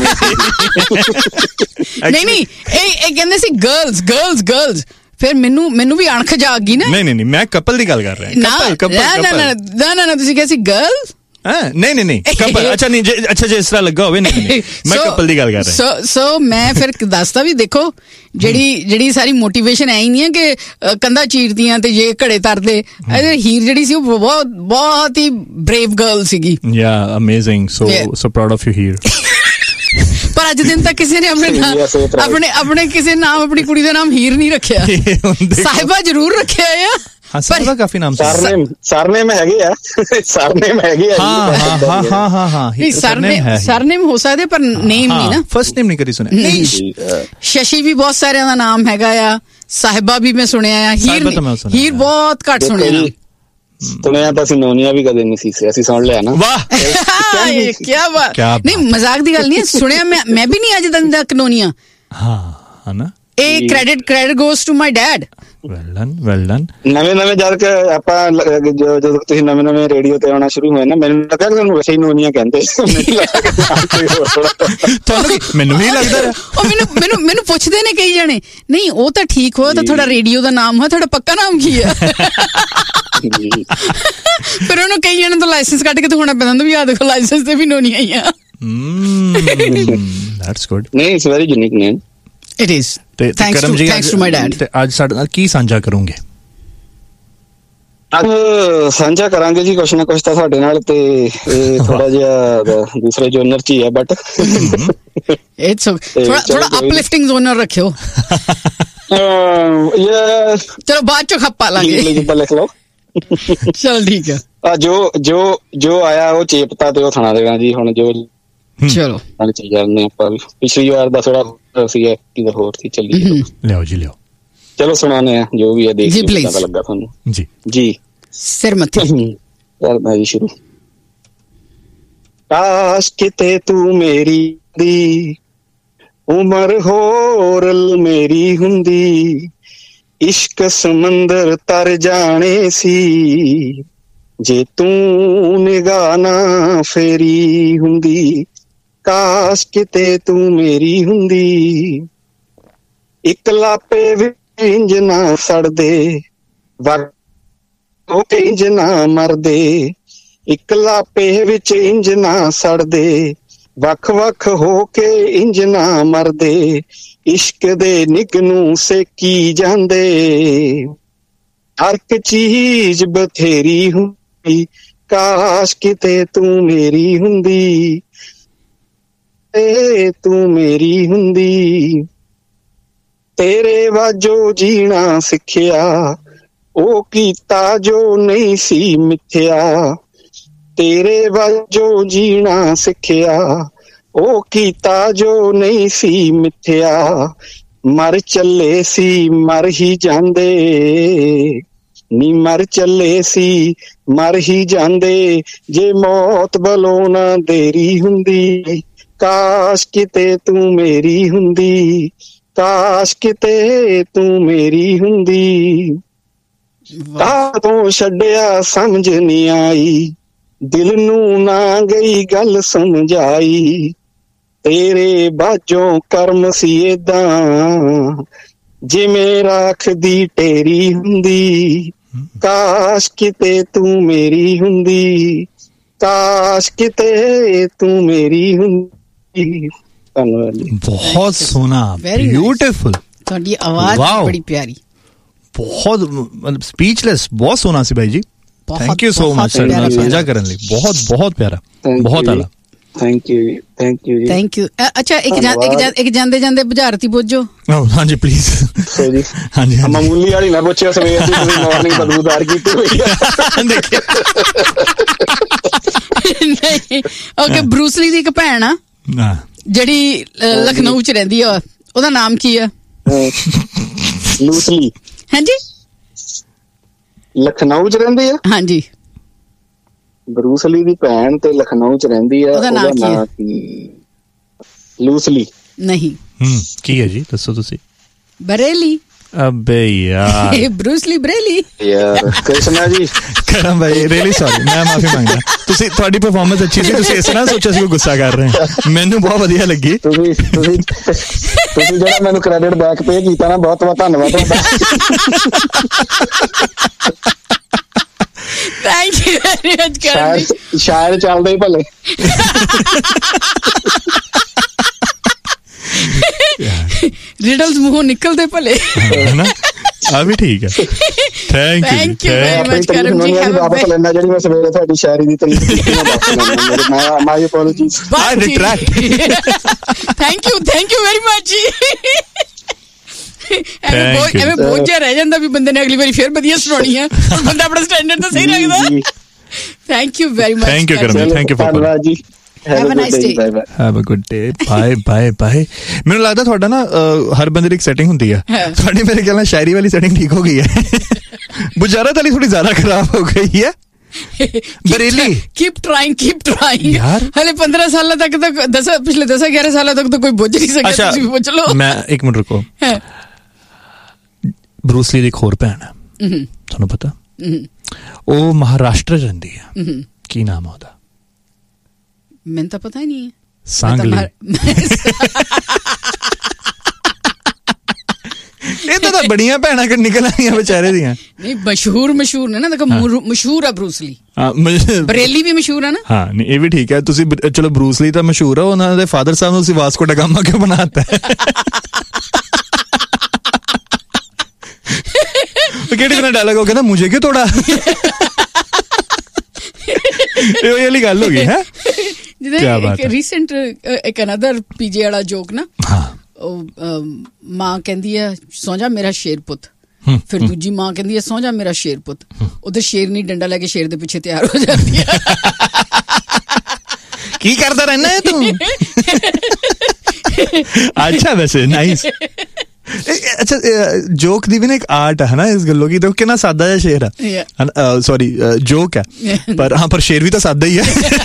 B: ਨਹੀਂ ਨਹੀਂ, ਇਹ ਇਹ ਕਹਿੰਦੇ ਸੀ ਗਰਲਸ ਗਰਲਸ ਗਰਲਸ। ਫਿਰ ਮੈਨੂੰ ਮੈਨੂੰ ਵੀ ਅਣਖ ਜਾਗ ਗਈ ਨਾ।
A: ਨਹੀਂ ਨਹੀਂ ਨਹੀਂ, ਮੈਂ ਕਪਲ ਦੀ ਗੱਲ ਕਰ ਰਿਹਾ।
B: ਨਾ ਨਾ ਨਾ ਨਾ, ਤੁਸੀਂ ਕਿਹਾ ਸੀ ਗਰਲਸ।
A: ਨਹੀਂ ਨਹੀਂ ਨਹੀਂ, ਕਪਲ। ਅੱਛਾ ਨਹੀਂ, ਅੱਛਾ ਜੇ ਇਸ ਤਰ੍ਹਾਂ ਲੱਗਾ ਹੋਵੇ। ਨਹੀਂ, ਮੈਂ ਕਪਲ ਦੀ ਗੱਲ ਕਰ ਰਿਹਾ।
B: ਸੋ ਸੋ ਮੈਂ ਫਿਰ ਦੱਸਦਾ ਵੀ ਦੇਖੋ, ਜਿਹੜੀ ਜਿਹੜੀ ਸਾਰੀ ਮੋਟੀਵੇਸ਼ਨ ਐ ਹੀ ਨਹੀਂ ਹੈ ਕਿ ਕੰਧਾਂ ਚੀਰਦੀਆਂ ਤੇ ਜੇ ਘੜੇ ਤਰਦੇ। ਹੀਰ ਜਿਹੜੀ ਸੀ ਉਹ ਬਹੁਤ ਬਹੁਤ ਹੀ ਬਰੇਵ ਗਰਲ ਸੀਗੀ।
A: ਯਾ amazing, so so proud of you Heer.
B: ਪਰ ਅੱਜ ਦਿਨ ਤੱਕ ਕਿਸੇ ਨੇ ਆਪਣੇ ਆਪਣੇ ਆਪਣੇ ਕਿਸੇ ਨਾਮ ਆਪਣੀ ਕੁੜੀ ਦਾ ਨਾਮ ਹੀਰ ਨਹੀਂ ਰੱਖਿਆ। ਸਾਹਿਬਾ ਜ਼ਰੂਰ ਰੱਖਿਆ ਆ।
A: ਹਾਂ, ਸਾਹਿਬਾ ਕਾਫੀ ਨਾਮ ਸੀ।
C: ਸਰਨੇਮ ਸਰਨੇਮ ਹੈਗੇ ਆ, ਸਰਨੇਮ ਹੈਗੇ ਆ।
A: ਹਾਂ ਹਾਂ ਹਾਂ ਹਾਂ ਹਾਂ ਹਾਂ,
B: ਸਰਨੇਮ ਸਰਨੇਮ ਹੋ ਸਕਦੇ ਪਰ ਨੇਮ ਨਹੀਂ ਨਾ।
A: ਫਰਸਟ ਨੇਮ ਨਹੀਂ ਕਦੀ ਸੁਣਿਆ।
B: ਸ਼ਸ਼ੀ ਵੀ ਬਹੁਤ ਸਾਰਿਆਂ ਦਾ ਨਾਮ ਹੈਗਾ ਆ, ਸਾਹਿਬਾ ਵੀ ਮੈਂ ਸੁਣਿਆ ਆ, ਹੀਰ ਹੀਰ ਬਹੁਤ ਘੱਟ ਸੁਣਿਆ।
C: ਸੁਣਿਆ ਤਾਂ ਅਸੀਂ ਨੋਨੀਆ ਵੀ ਕਦੇ ਨਹੀਂ ਸੀ, ਅਸੀਂ ਸੁਣ ਲਿਆ ਨਾ।
A: ਵਾਹ
B: ਕੀ ਬਾਤ। ਨਹੀਂ ਮਜ਼ਾਕ ਦੀ ਗੱਲ ਨਹੀਂ, ਸੁਣਿਆ ਮੈਂ ਮੈਂ ਵੀ ਨਹੀਂ ਅੱਜ ਤੱਕ ਨੋਨੀਆ।
A: ਹਾਂ ਹਨਾ।
B: ਇਹ credit credit goes to my dad.
A: Well done well done.
C: ਨਵੇਂ ਨਵੇਂ ਜਦ ਕਿ ਆਪਾਂ ਜਦੋਂ ਤੁਸੀਂ ਨਵੇਂ ਨਵੇਂ ਰੇਡੀਓ ਤੇ ਆਉਣਾ ਸ਼ੁਰੂ ਹੋਏ ਨਾ, ਮੈਨੂੰ ਲੱਗਾ ਕਿ ਤੁਹਾਨੂੰ ਵੈਸੇ ਹੀ ਨੋਨੀਆਂ ਕਹਿੰਦੇ।
A: ਮੈਨੂੰ ਵੀ ਲੱਗਦਾ
B: ਉਹ ਮੈਨੂੰ ਮੈਨੂੰ ਮੈਨੂੰ ਪੁੱਛਦੇ ਨੇ ਕਈ ਜਣੇ, ਨਹੀਂ ਉਹ ਤਾਂ ਠੀਕ ਹੋਇਆ, ਤਾਂ ਤੁਹਾਡਾ ਰੇਡੀਓ ਦਾ ਨਾਮ ਹੈ, ਤੁਹਾਡਾ ਪੱਕਾ ਨਾਮ ਕੀ ਹੈ? ਫਿਰ ਉਹਨੂੰ ਕਈ ਜਣੇ ਤੋਂ ਲਾਇਸੈਂਸ ਕੱਢ ਕੇ ਦਿਖਾਉਣਾ ਪੈਂਦਾ ਹੁੰਦਾ ਵੀ ਆਹ ਦੇਖੋ ਲਾਇਸੈਂਸ ਤੇ ਵੀ ਨੋਨੀਆਂ ਹੀ ਆ।
A: That's good.
C: ਨਹੀਂ, it's very unique name.
B: It is.
A: ਤੇ ਕਰਮ ਜੀ, ਥੈਂਕਸ ਟੂ ਮਾਈ ਡੈਡ। ਤੇ ਅੱਜ ਸਾਡੇ ਨਾਲ ਕੀ ਸਾਂਝਾ ਕਰੋਗੇ?
C: ਅੱਜ ਸਾਂਝਾ ਕਰਾਂਗੇ ਜੀ ਕੁਛ ਨਾ ਕੁਛ ਤਾਂ ਸਾਡੇ ਨਾਲ, ਤੇ ਇਹ ਥੋੜਾ ਜਿਹਾ ਦੂਸਰੇ ਜੋਨਰ ਚ ਹੀ ਹੈ, ਬਟ
B: ਇਟਸ ਥੋੜਾ ਥੋੜਾ ਅਪਲਿਫਟਿੰਗ ਜੋਨਰ ਰੱਖਿਓ। ਚਲੋ ਬਾਅਦ ਚੋਂ ਖੱਪਾ ਲਾਂਗੇ,
C: ਲਿਖ ਲਓ।
B: ਚਲ ਠੀਕ ਹੈ।
C: ਆ ਜੋ ਜੋ ਜੋ ਆਇਆ ਉਹ ਚੇਪਤਾ ਤੇ ਉਹ ਸੁਣਾ ਦੇਗਾ ਜੀ ਹੁਣ। ਜੋ
B: ਚਲੋ
C: ਜਾਂਦੇ ਆਪਾਂ ਵੀ ਪਿਛਲੀ ਵਾਰ ਦਾ ਥੋੜਾ ਸੀ, ਕਿਧਰ ਹੋਰ ਸੀ, ਚੱਲੀ
A: ਲਿਆਓ ਜੀ ਲਿਆਓ।
C: ਚਲੋ ਸੁਣਾਉਂਦੇ ਆ ਜੋ ਵੀ ਹੈ, ਦੇਖ ਕੇ ਪਤਾ ਲੱਗਾ ਤੁਹਾਨੂੰ
A: ਜੀ
C: ਜੀ।
B: ਸਿਰ ਮੱਥੇ
C: ਕਰਦਾ ਜੀ ਸ਼ੁਰੂ। ਕਾਸ਼ ਕਿਤੇ ਤੂੰ ਮੇਰੀ ਦੀ ਉਮਰ ਹੋਰ ਮੇਰੀ ਹੁੰਦੀ, ਇਸ਼ਕ ਸਮੁੰਦਰ ਤਰ ਜਾਣੇ ਸੀ, ਜੇ ਤੂੰ ਨਿਗਾਹ ਨਾ ਫੇਰੀ ਹੁੰਦੀ। ਕਾਸ਼ ਕਿਤੇ ਤੂੰ ਮੇਰੀ ਹੁੰਦੀ, ਇੱਕ ਲਾਪੇ ਵਿੱਚ ਇੰਜ ਨਾ ਸੜਦੇ, ਵਰ ਉਹ ਇੰਜ ਨਾ ਮਰਦੇ, ਇੱਕ ਲਾਪੇ ਵਿੱਚ ਇੰਜ ਨਾ ਸੜਦੇ, ਵੱਖ ਵੱਖ ਹੋ ਕੇ ਇੰਜ ਨਾ ਮਰਦੇ, ਇਸ਼ਕ ਦੇ ਨਿੱਘ ਨੂੰ ਸੇਕੀ ਜਾਂਦੇ, ਹਰ ਇੱਕ ਚੀਜ਼ ਬਥੇਰੀ ਹੁੰਦੀ, ਕਾਸ਼ ਕਿਤੇ ਤੂੰ ਮੇਰੀ ਹੁੰਦੀ, ਏ ਤੂੰ ਮੇਰੀ ਹੁੰਦੀ। ਤੇਰੇ ਵਾਜੋ ਜੀਣਾ ਸਿੱਖਿਆ, ਉਹ ਕੀਤਾ ਜੋ ਨਹੀਂ ਸੀ ਮਿੱਥਿਆ, ਤੇਰੇ ਵਾਜੋ ਜੀਣਾ ਸਿੱਖਿਆ, ਉਹ ਕੀਤਾ ਜੋ ਨਹੀਂ ਸੀ ਮਿੱਥਿਆ, ਮਰ ਚੱਲੇ ਸੀ ਮਰ ਹੀ ਜਾਂਦੇ, ਨੀ ਮਰ ਚੱਲੇ ਸੀ ਮਰ ਹੀ ਜਾਂਦੇ, ਜੇ ਮੌਤ ਵੱਲੋਂ ਨਾ ਦੇਰੀ ਹੁੰਦੀ, ਕਾਸ਼ ਕਿਤੇ ਤੂੰ ਮੇਰੀ ਹੁੰਦੀ, ਕਾਸ਼ ਕਿਤੇ ਤੂੰ ਮੇਰੀ ਹੁੰਦੀ। ਕਾਹਤੋਂ ਛੱਡਿਆ ਸਮਝ ਨਹੀਂ ਆਈ, ਦਿਲ ਨੂੰ ਨਾ ਗਈ ਗੱਲ ਸਮਝਾਈ, ਤੇਰੇ ਬਾਝੋਂ ਕਰਮ ਸੀ ਏਦਾਂ, ਜਿਵੇਂ ਰਾਖ ਦੀ ਢੇਰੀ ਹੁੰਦੀ, ਕਾਸ਼ ਕਿਤੇ ਤੂੰ ਮੇਰੀ ਹੁੰਦੀ, ਕਾਸ਼ ਕਿਤੇ ਤੂੰ ਮੇਰੀ ਹੁੰਦੀ। ਧੰਨਵਾਦ ਜੀ।
A: ਬਹੁਤ ਸੋਹਣਾ, ਬਿਊਟੀਫੁਲ।
B: ਤੁਹਾਡੀ ਆਵਾਜ਼ ਬੜੀ ਪਿਆਰੀ, ਬਹੁਤ
A: ਮਤਲਬ ਸਪੀਚਲੈਸ। ਬਹੁਤ ਸੋਹਣਾ ਸੀ ਭਾਈ ਜੀ, ਥੈਂਕ ਯੂ ਸੋ ਮਚ ਸਾਂਝਾ ਕਰਨ ਲਈ। ਬਹੁਤ ਬਹੁਤ ਪਿਆਰਾ, ਬਹੁਤ ਆਲਾ।
C: ਥੈਂਕ ਯੂ ਥੈਂਕ ਯੂ ਜੀ, ਥੈਂਕ ਯੂ।
B: ਅੱਛਾ, ਇੱਕ ਇੱਕ ਜਾਂਦੇ ਜਾਂਦੇ ਬੁਝਾਰਤੀ ਪੁੱਜੋ।
A: ਹਾਂਜੀ ਪਲੀਜ਼।
C: ਜੀ ਹਾਂਜੀ, ਮਾਮੂਲੀ ਵਾਲੀ ਨਾ ਪੁੱਛਿਓ, ਸਵੇਰ ਦੀ ਤੁਸੀਂ ਮਾਰਨਿੰਗ ਬਦਬੂਦਾਰ ਕੀਤੀ ਹੋਈ ਹੈ।
B: ਨਹੀਂ, ਓਕੇ। ਬਰੂਸ ਲੀ ਦੀ ਇੱਕ ਭੈਣ ਆ ਜਿਹੜੀ ਲਖਨਊ ਚ ਰਹਿੰਦੀ ਆ, ਉਹਦਾ ਨਾਮ ਕੀ ਆ?
C: ਲੂਸਲੀ।
B: ਹਾਂਜੀ,
C: ਲਖਨਊ ਚ ਰਹਿੰਦੀ ਆ?
B: ਹਾਂਜੀ।
C: ਬਰੂਸ ਲੀ ਦੀ ਭੈਣ ਤੇ ਲਖਨਊ ਚ ਰਹਿੰਦੀ ਆ,
B: ਉਹਦਾ ਨਾਮ ਕੀ ਹੈ?
C: ਲੂਸਲੀ
B: ਨਹੀਂ।
A: ਹਮ ਕੀ ਹੈ ਜੀ, ਦੱਸੋ ਤੁਸੀਂ।
B: ਬਰੇਲੀ।
A: ਅਬੇ ਯਾਰ,
B: ਬਰੂਸ ਲੀ ਬਰੇਲੀ
C: ਯਾਰ। ਕ੍ਰਿਸ਼ਨਾ ਜੀ,
A: ਕਰਮ ਭਾਈ ਰੀਅਲੀ ਸੌਰੀ, ਮੈਂ ਮਾਫੀ ਮੰਗਦਾ। ਤੁਸੀਂ ਤੁਹਾਡੀ ਪਰਫਾਰਮੈਂਸ ਅੱਛੀ ਸੀ, ਤੁਸੀਂ ਇਸ ਤਰ੍ਹਾਂ ਸੋਚਿਆ ਸੀ ਕੋਈ ਗੁੱਸਾ ਕਰ ਰਹੇ, ਮੈਨੂੰ ਬਹੁਤ ਵਧੀਆ ਲੱਗੀ।
C: ਤੁਸੀਂ ਤੁਸੀਂ ਤੁਸੀਂ ਜਿਹੜਾ ਮੈਨੂੰ ਕ੍ਰੈਡਿਟ ਬੈਕ ਪੇ ਕੀਤਾ ਨਾ, ਬਹੁਤ ਬਹੁਤ ਧੰਨਵਾਦ ਤੁਹਾਡਾ।
B: ਥੈਂਕ ਯੂ ਵੈਰੀ ਮਚ ਕਰਮ ਜੀ।
C: ਸ਼ਾਇਰ ਚੱਲਦੇ ਹੀ ਭਲੇ।
B: ਰਿਡਲਸ ਮੂੰਹੋਂ ਨਿਕਲਦੇ ਭਲੇ,
A: ਨਾ ਆ ਵੀ ਠੀਕ ਹੈ। Thank you
B: thank you very much ਕਰਮ ਜੀ।
C: ਵਾਪਸ ਲੈਣਾ ਜਿਹੜੀ ਮੈਂ ਸਵੇਰੇ ਤੁਹਾਡੀ ਸ਼ਾਇਰੀ ਦੀ ਤਾਰੀਫ ਕੀਤੀ, ਮੈਂ ਮਾਈ ਅਪੋਲੋਜੀਜ਼।
A: ਆਈ ਰਿਟਰੈਕਟ।
B: Thank you thank you very much ਜੀ। ਐਵੇਂ ਬੋਝ ਜਿਹਾ ਰਹਿ ਜਾਂਦਾ ਵੀ ਬੰਦੇ ਨੇ ਅਗਲੀ ਵਾਰੀ ਫਿਰ ਵਧੀਆ ਸੁਣਾਉਣੀ ਹੈ, ਬੰਦਾ ਆਪਣਾ ਸਟੈਂਡਰਡ ਤਾਂ ਸਹੀ ਰੱਖਦਾ। Thank you very much.
A: Thank you Karam, thank you.
C: ਧੰਨਵਾਦ ਜੀ।
B: Have a nice day.
A: Have a good day. Bye bye bye. ਮੈਨੂੰ ਲੱਗਦਾ ਤੁਹਾਡਾ ਨਾ ਹਰ ਬੰਦੇ ਦੀ ਇੱਕ ਸੈਟਿੰਗ ਹੁੰਦੀ ਹੈ, ਤੁਹਾਡੀ ਮੇਰੇ ਖਿਆਲ ਨਾਲ ਸ਼ਾਇਰੀ ਵਾਲੀ ਸੈਟਿੰਗ ਠੀਕ ਹੋ ਗਈ ਹੈ, ਬੁਝਾਰਤ ਵਾਲੀ ਥੋੜੀ ਜ਼ਿਆਦਾ ਖਰਾਬ ਹੋ ਗਈ ਹੈ। Bareilly.
B: Keep trying keep trying
A: ਯਾਰ,
B: ਹਲੇ ਪੰਦਰਾਂ ਸਾਲਾਂ ਤੱਕ ਤਾਂ ਦਸ ਪਿਛਲੇ ਦਸ ਗਿਆਰਾਂ ਸਾਲਾਂ ਤੱਕ ਤਾਂ ਕੋਈ ਬੁੱਝ ਨਹੀਂ ਸਕਿਆ, ਤੁਸੀਂ ਪੁੱਛ ਲਓ।
A: ਮੈਂ ਇੱਕ ਮਿੰਟ ਰੁਕੋ। ਬਰੂਸ ਲੀ ਦੀ ਇੱਕ ਹੋਰ ਭੈਣ ਹੈ, ਤੁਹਾਨੂੰ ਪਤਾ? ਉਹ ਮਹਾਰਾਸ਼ਟਰ ਰਹਿੰਦੀ ਹੈ। ਕੀ ਨਾਮ ਹੈ ਉਹਦਾ?
B: ਮੈਨੂੰ ਤਾਂ ਪਤਾ ਹੀ ਨਹੀਂ ਹੈ।
A: ਸਾਂਗਲੀ। ਇਹ ਤਾਂ ਬੜੀਆਂ ਭੈਣਾਂ ਕਿ ਨਿਕਲ ਆਈਆਂ ਵਿਚਾਰੇ ਦੀਆਂ।
B: ਨਹੀਂ, ਮਸ਼ਹੂਰ ਮਸ਼ਹੂਰ ਨੇ ਨਾ, ਦੇਖੋ ਮਸ਼ਹੂਰ ਆ ਬਰੂਸ ਲੀ। ਬਰੇਲੀ ਵੀ ਮਸ਼ਹੂਰ ਆ ਨਾ।
A: ਹਾਂ, ਨਹੀਂ ਇਹ ਵੀ ਠੀਕ ਹੈ। ਤੁਸੀਂ ਚਲੋ ਬਰੂਸ ਲੀ ਤਾਂ ਮਸ਼ਹੂਰ ਆ, ਉਹਨਾਂ ਦੇ ਫਾਦਰ ਸਾਹਿਬ ਨੂੰ ਤੁਸੀਂ ਵਾਸਕੋ ਡਾ ਗਾਮਾ ਕਿਉਂ ਬਣਾਤਾ? ਕਿਹੜੀ ਤਰ੍ਹਾਂ ਡਾਇਲੌਗ ਹੋ ਗਿਆ ਨਾ, ਮੁਝੇ ਕਿਉਂ ਤੋੜਾ? ਇਹ ਵਾਲੀ ਗੱਲ ਹੋ ਗਈ ਹੈ।
B: ਜਿਹਦੇ ਰੀਸੈਂਟ ਇੱਕ ਅਨਦਰ ਪੀਜੇ ਵਾਲਾ ਜੋਕ ਨਾ, ਉਹ ਮਾਂ ਕਹਿੰਦੀ ਹੈ ਸੌਂ ਜਾ ਮੇਰਾ ਸ਼ੇਰ ਪੁੱਤ, ਫਿਰ ਦੂਜੀ ਮਾਂ ਕਹਿੰਦੀ ਹੈ ਸੌਂ ਜਾ ਮੇਰਾ ਸ਼ੇਰ ਪੁੱਤ, ਉਹਦੇ ਸ਼ੇਰ ਨਹੀਂ ਡੰਡਾ ਲੈ ਕੇ ਸ਼ੇਰ ਦੇ ਪਿੱਛੇ ਤਿਆਰ ਹੋ ਜਾਂਦੀ ਹੈ।
A: ਕੀ ਕਰਦਾ ਰਹਿਣਾ ਹੈ ਤੂੰ? ਅੱਛਾ, ਵੈਸੇ ਨਾਈਸ। ਅੱਛਾ, ਜੋਕ ਦੀ ਵੀ ਨਾ ਇੱਕ ਆਰਟ ਹੈ ਨਾ ਇਸ ਗੱਲੋਂ, ਕਿ ਦੇਖੋ ਕਿੰਨਾ ਸਾਦਾ ਜਿਹਾ ਸ਼ੇਰ ਹੈ, ਸੌਰੀ ਜੋਕ ਹੈ, ਪਰ ਹਾਂ ਪਰ ਸ਼ੇਰ ਵੀ ਤਾਂ ਸਾਦਾ ਹੀ ਹੈ।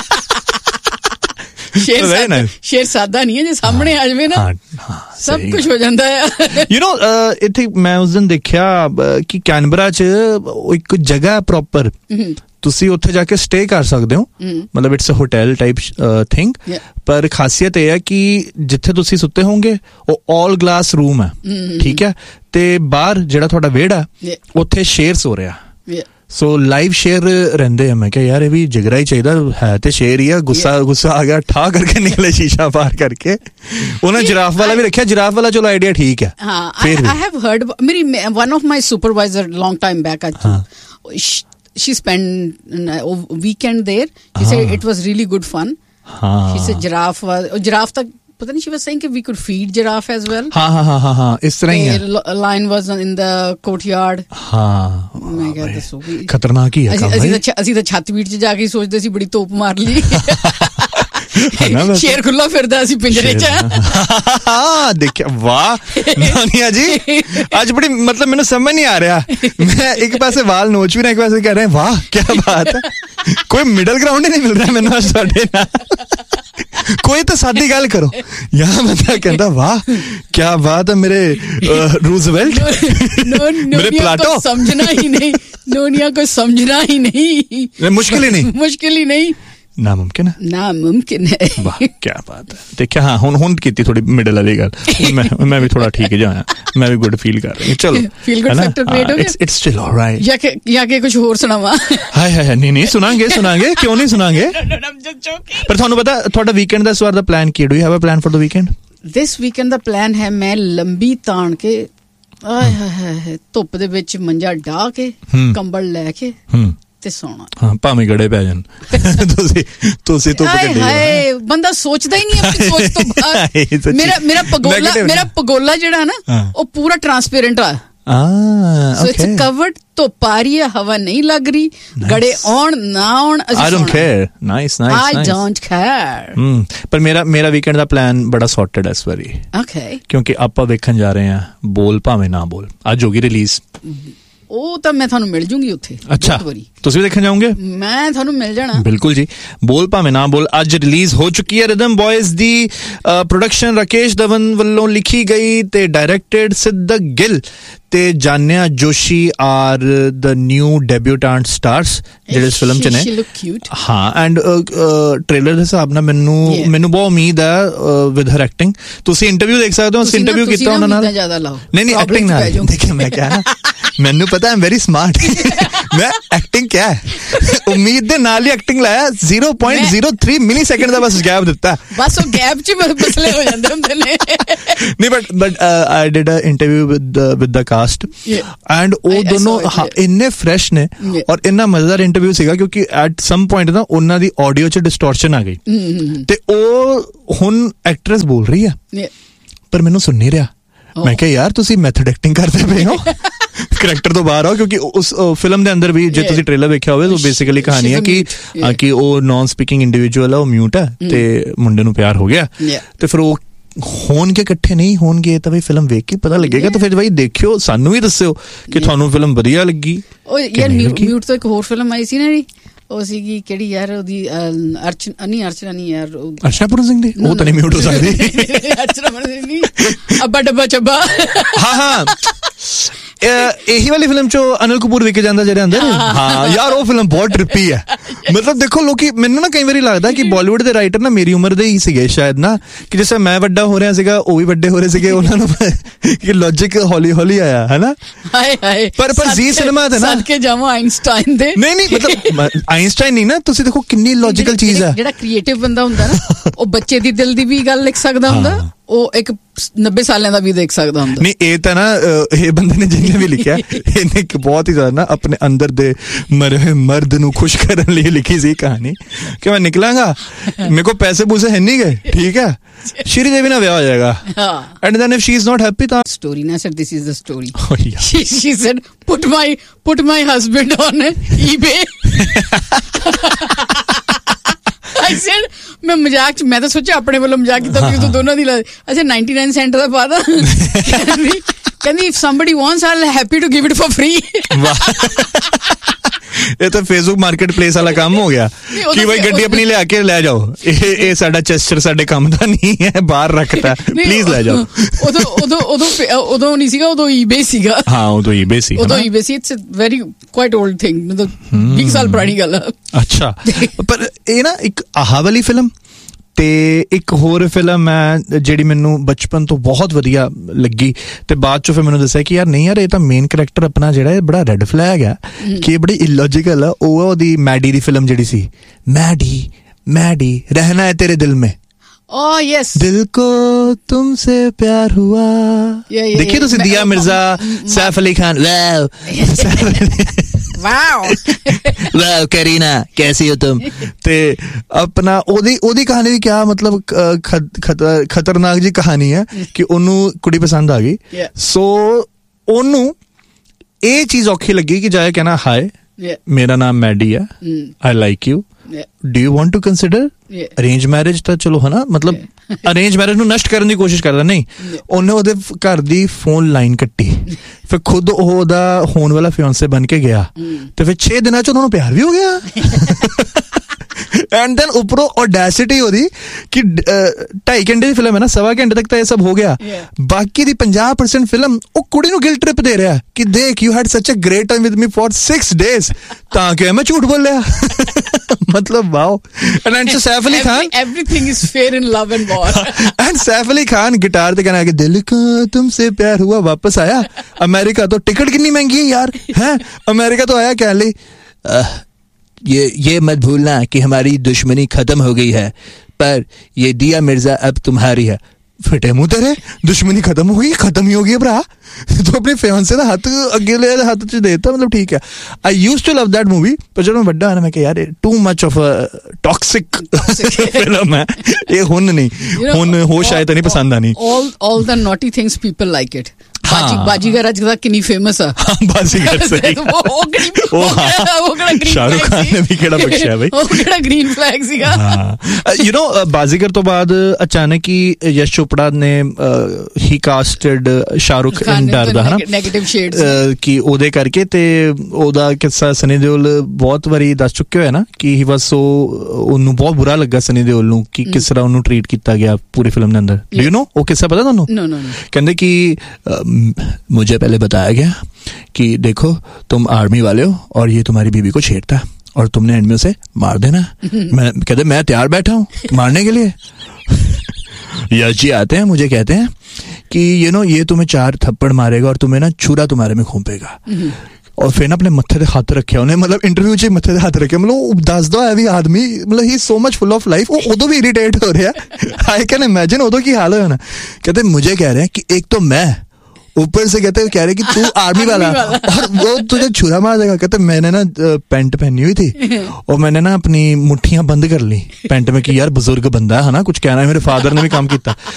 A: ਸ਼ੇਰ ਸਾਦਾ, ਸ਼ੇਰ ਸਾਦਾ ਨਹੀਂ ਹੈ, ਜੇ ਸਾਹਮਣੇ ਆ ਜਾਵੇ ਨਾ ਸਭ ਕੁਝ ਹੋ ਜਾਂਦਾ ਹੈ। ਯੂ ਨੋ, ਇੱਥੇ ਮੈਂ ਉਸ ਦਿਨ ਦੇਖਿਆ ਕਿ ਕੈਨਬਰਾ 'ਚ ਇੱਕ ਜਗ੍ਹਾ ਪ੍ਰੋਪਰ, ਤੁਸੀਂ ਉੱਥੇ ਜਾ ਕੇ ਸਟੇ ਕਰ ਸਕਦੇ ਹੋ, ਮਤਲਬ it's a hotel type thing, ਪਰ ਖਾਸੀਅਤ ਇਹ ਹੈ ਕਿ ਜਿੱਥੇ ਤੁਸੀਂ ਸੁੱਤੇ ਹੋਵੋਗੇ ਉਹ ਆਲ ਗਲਾਸ ਰੂਮ ਹੈ, ਠੀਕ ਹੈ, ਤੇ ਬਾਹਰ ਜਿਹੜਾ ਤੁਹਾਡਾ ਵਿਹੜਾ ਉੱਥੇ ਸ਼ੇਰ ਸੋ ਰਿਹਾ। ਸੋ ਲਾਈਵ ਸ਼ੇਰ ਰਹਿੰਦੇ ਆ। ਮੈਂ ਕਿਹਾ ਯਾਰ ਇਹ ਵੀ ਜਿਗਰਾ ਹੀ ਚਾਹੀਦਾ ਹੈ, ਤੇ ਸ਼ੇਰ ਹੀ ਆ। ਗੁੱਸਾ ਗੁੱਸਾ ਆ ਗਿਆ, ਠਾ ਕਰਕੇ ਨਿਕਲੇ ਸ਼ੀਸ਼ਾ ਪਾਰ ਕਰਕੇ। ਉਹਨਾਂ ਜਿਰਾਫ ਵਾਲਾ ਵੀ ਰੱਖਿਆ, ਜਿਰਾਫ ਵਾਲਾ ਚਲੋ ਆਈਡੀਆ ਠੀਕ ਹੈ।
B: ਹਾਂ, I have heard, ਮੇਰੀ one of my supervisor long time back, she spent a weekend there. She said it was really good fun. She said giraffe was, giraffe tak pata nahi, she was saying that we could feed giraffe as well.
A: हाँ हाँ हाँ हाँ हाँ इस तरह ही है।
B: Lion was in the courtyard.
A: हाँ,
B: मैं क्या दसो भी
A: खतरनाक ही है।
B: ਅਸੀਂ ਤਾਂ ਅਸੀਂ ਤਾਂ ਛੱਤ ਪੀਟ 'ਚ ਜਾ ਕੇ ਸੋਚਦੇ ਸੀ ਬੜੀ ਤੋਪ ਮਾਰ ਲਈ। ਸ਼ੇਰ ਖੁੱਲਾ ਫਿਰਦਾ ਸੀ ਪਿੰਜਰੇ 'ਚ।
A: ਹਾਂ, ਦੇਖਿਆ, ਵਾਹ ਨਾਨੀਆ ਜੀ, ਅੱਜ ਬੜੀ ਮਤਲਬ ਮੈਨੂੰ ਸਮਝ ਨਹੀਂ ਆ ਰਿਹਾ। ਮੈਂ ਇੱਕ ਪਾਸੇ ਵਾਲ ਨੋਚ ਵੀ ਰਿਹਾ, ਇੱਕ ਪਾਸੇ ਕਹਿ ਰਿਹਾ ਵਾਹ ਕੀ ਬਾਤ ਹੈ। ਕੋਈ ਮਿਡਲ ਗਰਾਊਂਡ ਹੀ ਨਹੀਂ ਮਿਲ ਰਿਹਾ ਮੈਨੂੰ ਅੱਜ ਤੁਹਾਡੇ ਨਾਲ। ਕੋਈ ਤਾਂ ਸਾਦੀ ਗੱਲ ਕਰੋ। ਯਾਰ ਬੰਦਾ ਕਹਿੰਦਾ ਵਾਹ ਕੀ ਬਾਤ ਹੈ ਮੇਰੇ ਰੂਜ਼ਵੇਲਟ, ਮੇਰੇ ਪਲਾਟੋ।
B: ਸਮਝਣਾ ਹੀ ਨਹੀਂ, ਨੋਨੀਆ को समझना ही नहीं,
A: मुश्किल ही नहीं,
B: मुश्किल ही नहीं,
A: नामुमकिन है,
B: नामुमकिन है।
A: वाह क्या बात है। देखिए हाँ, ਹੁਣ ਹੁਣ ਕੀਤੀ ਥੋੜੀ ਮਿਡਲ ਵਾਲੀ ਗੱਲ। ਮੈਂ ਮੈਂ ਵੀ ਥੋੜਾ ਠੀਕ ਜਿਹਾ, ਮੈਂ ਵੀ ਗੁੱਡ ਫੀਲ ਕਰ ਰਹੀ। ਚਲੋ
B: ਫੀਲ ਗੁੱਡ ਫੈਕਟਰ ਕ੍ਰੀਏਟ ਹੋ ਗਿਆ।
A: It's still all right.
B: ਜਾਂ ਕਿ ਜਾਂ ਕਿ ਕੁਝ ਹੋਰ ਸੁਣਾਵਾ।
A: ਹਾਏ ਹਾਏ, ਨਹੀਂ ਨਹੀਂ ਸੁਣਾਂਗੇ ਸੁਣਾਂਗੇ, ਕਿਉਂ ਨਹੀਂ ਸੁਣਾਂਗੇ। ਪਰ ਤੁਹਾਨੂੰ ਪਤਾ ਤੁਹਾਡਾ ਵੀਕਐਂਡ ਦਾ ਇਸ ਵਾਰ ਦਾ ਪਲਾਨ ਕੀ ਹੈ? Do you have a plan for the weekend?
B: This weekend the plan ਹੈ ਮੈਂ ਲੰਬੀ ਤਾਣ ਕੇ, ਆਏ ਹਾਏ ਹਾਏ, ਧੁੱਪ ਦੇ ਵਿੱਚ ਮੰਜਾ ਢਾ ਕੇ, ਕੰਬਲ ਲੈ ਕੇ ਤੇ ਸੌਣਾ। ਹਾਂ, ਭਾਵੇਂ ਗੜੇ ਪੈ ਜਾਣ। ਤੁਸੀਂ ਤੁਸੀਂ ਧੁੱਪ ਕੱਢੀ। ਹਾਏ, ਬੰਦਾ ਸੋਚਦਾ ਹੀ ਨਹੀਂ ਆਪਣੀ ਸੋਚ ਤੋਂ ਬਾਹਰ। ਮੇਰਾ ਮੇਰਾ ਪਗੋਲਾ ਮੇਰਾ ਪਗੋਲਾ ਜਿਹੜਾ ਨਾ ਉਹ ਪੂਰਾ ਟ੍ਰਾਂਸਪੇਰੈਂਟ ਆ। ਸੋ ਇਟਸ ਕਵਰਡ, ਧੁੱਪ ਆ ਰਹੀ ਹੈ, ਹਵਾ ਨਹੀਂ ਲੱਗ ਰਹੀ, ਗੜੇ ਆਉਣ ਨਾ ਆਉਣ,
A: I don't care. Nice, nice,
B: I don't care.
A: ਪਰ ਮੇਰਾ ਮੇਰਾ ਵੀਕਐਂਡ ਦਾ ਪਲਾਨ ਬੜਾ ਸੌਰਟਡ ਹੈ ਇਸ ਵਾਰੀ।
B: ਓਕੇ,
A: ਕਿਉਂਕਿ ਆਪਾਂ ਵੇਖਣ ਜਾ ਰਹੇ ਹਾਂ ਬੋਲ ਭਾਵੇਂ ਨਾ ਬੋਲ। ਅੱਜ ਹੋਗੀ ਰਿਲੀਜ਼।
B: ਉਹ ਤਾਂ ਮੈਂ ਤੁਹਾਨੂੰ ਮਿਲ ਜੂੰਗੀ ਉੱਥੇ।
A: ਅੱਛਾ, ਤੁਸੀਂ ਵੀ ਦੇਖਣ ਜਾਓਗੇ?
B: ਮੈਂ ਤੁਹਾਨੂੰ ਮਿਲ ਜਾਣਾ।
A: ਬਿਲਕੁਲ ਜੀ। ਬੋਲ ਭਾਵੇਂ ਨਾ ਬੋਲ ਅੱਜ ਰਿਲੀਜ਼ ਹੋ ਚੁੱਕੀ ਹੈ। ਰਿਦਮ ਬॉयਜ਼ ਦੀ ਪ੍ਰੋਡਕਸ਼ਨ ਰਾਕੇਸ਼ ਧਵਨ ਵੱਲੋਂ ਲਿਖੀ ਗਈ ਤੇ ਡਾਇਰੈਕਟਡ ਸਿੱਧਕ ਗਿੱਲ ਤੇ ਜਾਨਿਆ Joshi are the new ਡੈਬਿਊਟੈਂਟ stars ਜਿਹੜੇ ਇਸ ਫਿਲਮ 'ਚ ਨੇ। ਹਾਂ, ਐਂਡ ਟ੍ਰੇਲਰ ਦੇ ਹਿਸਾਬ ਨਾਲ ਮੈਨੂੰ ਮੈਨੂੰ ਬਹੁਤ ਉਮੀਦ ਹੈ ਵਿਦ ਹਰ ਐਕਟਿੰਗ। ਤੁਸੀਂ ਇੰਟਰਵਿਊ ਦੇਖ ਸਕਦੇ ਹੋ, ਅਸੀਂ ਇੰਟਰਵਿਊ ਕੀਤਾ ਉਹਨਾਂ ਨਾਲ। ਨਹੀਂ ਨਹੀਂ, ਐਕਟਿੰਗ ਨਾਲ ਦੇਖਿਆ। ਮੈਂ ਕਿਹਾ ਮੈਨੂੰ ਪਤਾ, ਆਮ ਵੈਰੀ ਸਮਾਰਟ। ਮੈਂ ਐਕਟਿੰਗ ਕਿਆ ਹੈ, ਉਮੀਦ ਦੇ ਨਾਲ ਹੀ ਐਕਟਿੰਗ ਲਾਇਆ। ਜ਼ੀਰੋ ਪੁਆਇੰਟ ਜ਼ੀਰੋ ਥ੍ਰੀ ਮਿਲੀ ਸੈਕਿੰਡ ਦਾ ਬਸ ਗੈਪ ਦਿੱਤਾ। ਬਸ ਉਹ ਗੈਪ 'ਚ ਮਸਲੇ ਹੋ ਜਾਂਦੇ ਹੁੰਦੇ ਨੇ। ਨਹੀਂ, but but I did a interview with with the caste and ਉਹ ਦੋਨੋਂ ਇੰਨੇ ਫਰੈਸ਼ ਨੇ ਔਰ ਇੰਨਾ ਮਜ਼ੇਦਾਰ ਇੰਟਰਵਿਊ ਸੀਗਾ ਕਿਉਂਕਿ ਐਟ ਸਮ ਪੁਆਇੰਟ ਨਾ ਉਹਨਾਂ ਦੀ ਆਡੀਓ 'ਚ ਡਿਸਟੋਰਸ਼ਨ ਆ ਗਈ ਤੇ ਉਹ ਹੁਣ ਐਕਟਰੈਸ ਬੋਲ ਰਹੀ ਆ ਪਰ ਮੈਨੂੰ ਸੁਣ ਨਹੀਂ ਰਿਹਾ। ਮੈਂ ਕਿਹਾ ਯਾਰ ਤੁਸੀਂ ਮੈਥਡ ਐਕਟਿੰਗ ਕਰਦੇ ਪਏ ਹੋ, ਕਰੈਕਟਰ ਤੋਂ ਬਾਹਰ ਆਓ। ਕਿਉਂਕਿ ਉਸ ਫਿਲਮ ਦੇ ਅੰਦਰ ਵੀ ਜੇ ਤੁਸੀਂ ਟ੍ਰੇਲਰ ਵੇਖਿਆ ਹੋਵੇ ਤਾਂ ਬੇਸਿਕਲੀ ਕਹਾਣੀ ਹੈ ਕਿ ਕਿ ਉਹ ਨਾਨ ਸਪੀਕਿੰਗ ਇੰਡੀਵਿਜੂਅਲ ਆ, ਉਹ ਮਿਊਟ ਹੈ ਤੇ ਮੁੰਡੇ ਨੂੰ ਪਿਆਰ ਹੋ ਗਿਆ ਤੇ ਫਿਰ ਉਹ ਹੋਣਗੇ ਇਕੱਠੇ ਨਹੀਂ ਹੋਣਗੇ ਤਾਂ ਬਈ ਫਿਲਮ ਵੇਖ ਕੇ ਪਤਾ ਲੱਗੇਗਾ। ਤਾਂ ਫਿਰ ਬਾਈ ਦੇਖਿਓ, ਸਾਨੂੰ ਵੀ ਦੱਸਿਓ ਕਿ ਤੁਹਾਨੂੰ ਫਿਲਮ ਵਧੀਆ ਲੱਗੀ। ਉਹ ਯਾਰ ਮਿਊਟ ਤੋਂ ਇੱਕ ਹੋਰ ਫਿਲਮ ਆਈ ਸੀ ਨਾ ਜੀ, ਉਹ ਸੀਗੀ ਕਿਹੜੀ ਯਾਰ, ਉਹਦੀ ਅਰਚਨਾ ਨਹੀਂ ਅਰਚਨਾ ਨਹੀਂ ਯਾਰ ਅਰਚਨਾ ਪੂਰਨ ਸਿੰਘ ਦੀ, ਉਹ ਤਾਂ ਨਹੀਂ ਮਿਊਟ ਹੋ ਸਕਦੀ। ਅਰਚਨਾ ਪੂਰਨ ਸਿੰਘ ਨਹੀਂ, ਅੱਬਾ ਡੱਬਾ ਚੱਬਾ। ਹਾਂ ਹਾਂ, ਇਹੀ ਵਾਲੀ ਫਿਲਮ ਚੋਂ ਅਨਿਲ ਕਪੂਰ ਵਿਕ ਜਾਂਦਾ ਜਿਹੜੇ ਅੰਦਰ ਹਾਂ ਯਾਰ ਉਹ ਫਿਲਮ ਬਹੁਤ ਟ੍ਰਿਪੀ ਹੈ ਮਤਲਬ ਦੇਖੋ ਲੋਕੀ ਮੈਨੂੰ ਨਾ ਕਈ ਵਾਰੀ ਲੱਗਦਾ ਕਿ ਬਾਲੀਵੁੱਡ ਦੇ ਰਾਈਟਰ ਨਾ ਮੇਰੀ ਉਮਰ ਦੇ ਹੀ ਸੀਗੇ ਸ਼ਾਇਦ ਨਾ ਕਿ ਜਿਵੇਂ ਮੈਂ ਵੱਡਾ ਹੋ ਰਿਹਾ ਸੀਗਾ ਉਹ ਵੀ ਵੱਡੇ ਹੋ ਰਹੇ ਸੀਗੇ ਉਹਨਾਂ ਨੂੰ ਕਿ ਲੌਜਿਕ ਹੌਲੀ ਹੌਲੀ ਆਇਆ ਹੈ ਨਾ
B: ਹਾਏ ਹਾਏ
A: ਪਰ ਪਰ ਜੀ ਸਿਨੇਮਾ ਤੇ ਨਾ
B: ਸਦਕੇ ਜਾਵਾਂ ਆਇਨਸਟਾਈਨ ਦੇ ਨਹੀਂ
A: ਨਹੀਂ ਮਤਲਬ ਆਇਨਸਟਾਈਨ ਨਹੀਂ ਨਾ ਤੁਸੀਂ ਦੇਖੋ ਕਿੰਨੀ ਲੌਜੀਕਲ ਚੀਜ਼ ਹੈ
B: ਜਿਹੜਾ ਕ੍ਰੀਏਟਿਵ ਬੰਦਾ ਹੁੰਦਾ ਨਾ ਉਹ ਬੱਚੇ ਦੀ ਦਿਲ ਦੀ ਵੀ ਗੱਲ ਲਿਖ ਸਕਦਾ ਹੁੰਦਾ ਉਹ ਇੱਕ ਨੱਬੇ ਸਾਲਾਂ ਦਾ ਵੀ ਦੇਖ ਸਕਦਾ ਹੁੰਦਾ
A: ਨਹੀਂ ਇਹ ਤਾਂ ਨਾ ਇਹ ਬੰਦੇ ਨੇ ਜਿਹਨੇ ਵੀ ਲਿਖਿਆ ਇਹਨੇ ਇੱਕ ਬਹੁਤ ਹੀ ਜ਼ਿਆਦਾ ਨਾ ਆਪਣੇ ਅੰਦਰ ਦੇ ਮਰੇ ਹੋਏ ਮਰਦ ਨੂੰ ਖੁਸ਼ ਕਰਨ ਲਈ ਲਿਖੀ ਸੀ ਕਹਾਣੀ ਕਿ ਮੈਂ ਨਿਕਲਾਂਗਾ ਮੇਰੇ ਕੋਲ ਪੈਸੇ ਪੂਸੇ ਹੈ ਨਹੀਂ ਗਏ ਠੀਕ ਹੈ ਸ਼੍ਰੀ ਦੇਵੀ ਨਾਲ ਵਿਆਹ ਹੋ ਜਾਏਗਾ and then if she is not happy ਤਾਂ
B: ਸਟੋਰੀ ਨਾ sir this is the story she she said put my put my husband on eBay I said ਮੈਂ ਮਜ਼ਾਕ ਚ ਮੈਂ ਤਾਂ ਸੋਚਿਆ ਆਪਣੇ ਵੱਲੋਂ ਮਜ਼ਾਕ ਕੀਤਾ ਕਿ ਤੂੰ ਦੋਨਾਂ ਦੀ ਅੱਛਾ ninety-nine ਸੈਂਟ ਦਾ ਪਾ ਦਾ ਕਹਿੰਦੀ ਕਹਿੰਦੀ if somebody wants I'll happy to give it for free
A: ਇਹ ਤਾਂ ਫੇਸਬੁੱਕ ਮਾਰਕੀਟ ਪਲੇਸ ਵਾਲਾ ਕੰਮ ਹੋ ਗਿਆ ਕਿ ਬਈ ਗੱਡੀ ਆਪਣੀ ਲਿਆ ਕੇ ਲੈ ਜਾਓ ਇਹ ਇਹ ਸਾਡਾ ਚੈਸਚਰ ਸਾਡੇ ਕੰਮ ਦਾ ਨਹੀਂ ਹੈ ਬਾਹਰ ਰੱਖਤਾ ਪਲੀਜ਼ ਲੈ ਜਾਓ
B: ਉਦੋਂ ਉਦੋਂ ਉਦੋਂ ਉਦੋਂ ਨਹੀਂ ਸੀਗਾ ਉਦੋਂ ਈਬੇ ਸੀਗਾ
A: ਹਾਂ ਉਦੋਂ ਈਬੇ ਸੀ
B: ਉਦੋਂ eBay C it's very quite old thing ਮਤਲਬ ਵੀਹ ਸਾਲ ਪੁਰਾਣੀ ਗੱਲ
A: ਅੱਛਾ ਪਰ ਇਹ ਨਾ ਇੱਕ ਆਹ ਵਾਲੀ ਫਿਲਮ ਤੇ ਇੱਕ ਹੋਰ ਫਿਲਮ ਹੈ ਜਿਹੜੀ ਮੈਨੂੰ ਬਚਪਨ ਤੋਂ ਬਹੁਤ ਵਧੀਆ ਲੱਗੀ ਤੇ ਬਾਅਦ ਚੋਂ ਫਿਰ ਮੈਨੂੰ ਦੱਸਿਆ ਕਿ ਯਾਰ ਨਹੀਂ ਯਾਰ ਇਹ ਤਾਂ ਮੇਨ ਕਰੈਕਟਰ ਆਪਣਾ ਜਿਹੜਾ ਇਹ ਬੜਾ ਰੈੱਡ ਫਲੈਗ ਹੈ ਕਿ ਇਹ ਬੜੀ ਇਲੌਜੀਕਲ ਆ ਉਹ ਉਹਦੀ ਮੈਡੀ ਦੀ ਫਿਲਮ ਜਿਹੜੀ ਸੀ ਮੈਡੀ ਮੈਡੀ ਰਹਿਣਾ ਹੈ ਤੇਰੇ ਦਿਲ ਮੇਂ
B: Oh yes.
A: दिल को तुमसे प्यार हुआ देखिए तो दिया Mirza Saif Ali Khan wow
B: wow
A: wow Kareena कैसी हो तुम ते अपना ओदी ओदी कहानी भी क्या मतलब खतरनाक जी कहानी है कि ओनू कुड़ी पसंद आ गई सो ओनू ਇਹ ਚੀਜ਼ ਔਖੀ ਲੱਗੀ ਕਿ ਜਾਏ ਕਹਿਣਾ ਹਾਏ ਮੇਰਾ ਨਾਮ ਮੈਡੀ ਹੈ I like you do you want to consider arrange marriage ਤਾਂ ਚਲੋ ਹਨਾ ਮਤਲਬ ਅਰੇਂਜ ਮੈਰਿਜ ਨੂੰ ਨਸ਼ਟ ਕਰਨ ਦੀ ਕੋਸ਼ਿਸ਼ ਕਰਦਾ ਨਹੀਂ ਉਹਨੇ ਉਹਦੇ ਘਰ ਦੀ ਫੋਨ ਲਾਈਨ ਕੱਟੀ ਫਿਰ ਖੁਦ ਉਹ ਉਹਦਾ ਹੋਣ ਵਾਲਾ ਫਿਆਂਸੇ ਬਣ ਕੇ ਗਿਆ ਤੇ ਫਿਰ ਛੇ ਦਿਨਾਂ ਚ ਉਹਨਾਂ ਨੂੰ ਪਿਆਰ ਵੀ ਹੋ ਗਿਆ ਐਂਡ ਦੈਨ ਉੱਪਰੋਂ ਔਡੈਸਿਟੀ ਉਹਦੀ ਕਿ ਢਾਈ ਘੰਟੇ ਦੀ ਫਿਲਮ ਹੈ ਨਾ ਸਵਾ ਘੰਟੇ ਤੱਕ ਤਾਂ ਇਹ ਸਭ ਹੋ ਗਿਆ ਬਾਕੀ ਦੀ ਪੰਜਾਹ ਪਰਸੈਂਟ ਫਿਲਮ ਉਹ ਕੁੜੀ ਨੂੰ ਗਿਲਟ ਟ੍ਰਿਪ ਦੇ ਰਿਹਾ ਕਿ ਦੇਖ ਯੂ ਹੈਡ ਸੱਚ a great time with me for six days ਤਾਂ ਕਿ ਮੈਂ ਝੂਠ ਬੋਲਿਆ मतलब wow and and so Saif Ali Khan
B: everything is fair in love and war
A: and Saif Ali Khan guitar पे गाना के दिल का तुमसे प्यार हुआ वापस आया अमेरिका तो टिकट कितनी महंगी है यार हैं अमेरिका तो आया क्या ले ये ये मत भूलना कि हमारी दुश्मनी खत्म हो गई है पर ये दिया मिर्जा अब तुम्हारी है ਫਿੱਟੇ ਮੂੰਹ ਤੇਰੇ ਦੁਸ਼ਮਣੀ ਖਤਮ ਹੋ ਗਈ ਖਤਮ ਹੀ ਹੋ ਗਈ ਭਰਾ ਤੂੰ ਆਪਣੇ ਫਿਆਂਸੇ ਦਾ ਹੱਥ ਅੱਗੇ ਲੈ ਹੱਥ ਚ ਦੇ ਦਿੱਤਾ ਮਤਲਬ ਠੀਕ ਹੈ ਆਈ used to love that movie ਪਰ ਜਦੋਂ ਮੈਂ ਵੱਡਾ ਹੋਇਆ ਮੈਂ ਕਿਹਾ ਯਾਰ too much of a toxic film ਹੈ ਇਹ ਹੁਣ ਨਹੀਂ ਹੁਣ ਹੋ ਸ਼ਾਇਦ ਨਹੀਂ ਪਸੰਦ ਆਣੀ
B: ਆਲ ਆਲ ਦ naughty things people like it ਬਾਜੀ ਬਾਜੀਗਰ ਅੱਜ ਦਾ ਕਿੰਨੀ ਫੇਮਸ ਆ
A: ਬਾਜੀਗਰ ਸਹੀ ਉਹ ਕਿਹੜਾ ਸ਼ਾਹਰੁਖ ਖਾਨ ਨੇ ਵੀ ਕਿਹੜਾ ਬਖਸ਼ਿਆ ਬਈ
B: ਉਹ ਕਿਹੜਾ ਗ੍ਰੀਨ ਫਲੈਗ ਸੀਗਾ
A: ਯੂ نو ਬਾਜੀਗਰ ਤੋਂ ਬਾਅਦ ਅਚਾਨਕ ਹੀ ਯਸ਼ ਚੋਪੜਾ ਨੇ ਹੀ ਕਾਸਟਡ ਸ਼ਾਹਰੁਖ ਇਨ ਡਰ ਦਾ ਹਨਾ
B: ਨੈਗੇਟਿਵ ਸ਼ੇਡਸ
A: ਕਿ ਉਹਦੇ ਕਰਕੇ ਤੇ ਉਹਦਾ ਕਿੱਸਾ ਸਨੀ ਦਿਓਲ ਬਹੁਤ ਵਾਰੀ ਦੱਸ ਚੁੱਕੇ ਹੋਏ ਨਾ ਕਿ ਹੀ ਵਾਸ ਸੋ ਉਹਨੂੰ ਬਹੁਤ ਬੁਰਾ ਲੱਗਾ ਸਨੀ ਦਿਓਲ ਨੂੰ ਕਿ ਕਿਸ ਤਰ੍ਹਾਂ ਉਹਨੂੰ ਟ੍ਰੀਟ ਕੀਤਾ ਗਿਆ ਪੂਰੀ ਫਿਲਮ ਦੇ ਅੰਦਰ ਡੂ ਯੂ ਨੋ ਉਹ ਕਿੱਸਾ ਪਤਾ ਤੁਹਾਨੂੰ
B: नो नो
A: ਕਹਿੰਦੇ ਕਿ मुझे पहले बताया गया कि देखो तुम आर्मी वाले हो और ये तुम्हारी बीवी को छेड़ता और तुमने एंड में उसे मार देना मैं कहते मैं तैयार बैठा हूँ मारने के लिए यश जी आते हैं मुझे कहते हैं कि ये नो ये तुम्हें चार थप्पड़ मारेगा और तुम्हें ना छुरा तुम्हारे में घोंपेगा और फिर ना अपने मत्थे ते हथ रखे उन्हें मतलब इंटरव्यू च मत्थे ते हथ रखे मतलब दसदा है भी आदमी मतलब ही so much full of life वो उदो भी इरिटेट हो रहा है आई कैन इमेजिन उदो की हाल है ना कहते मुझे कह रहे हैं कि एक तो मैं ऊपर से कहते कह रहे कि तू आर्मी वाला और वो तुझे छुरा मार देगा कहते मैंने ना पैंट पहनी हुई थी और मैंने ना अपनी मुट्ठियां बंद कर ली पैंट में कि यार बुजुर्ग बंदा है ना कुछ कहना है मेरे फादर ने भी काम किया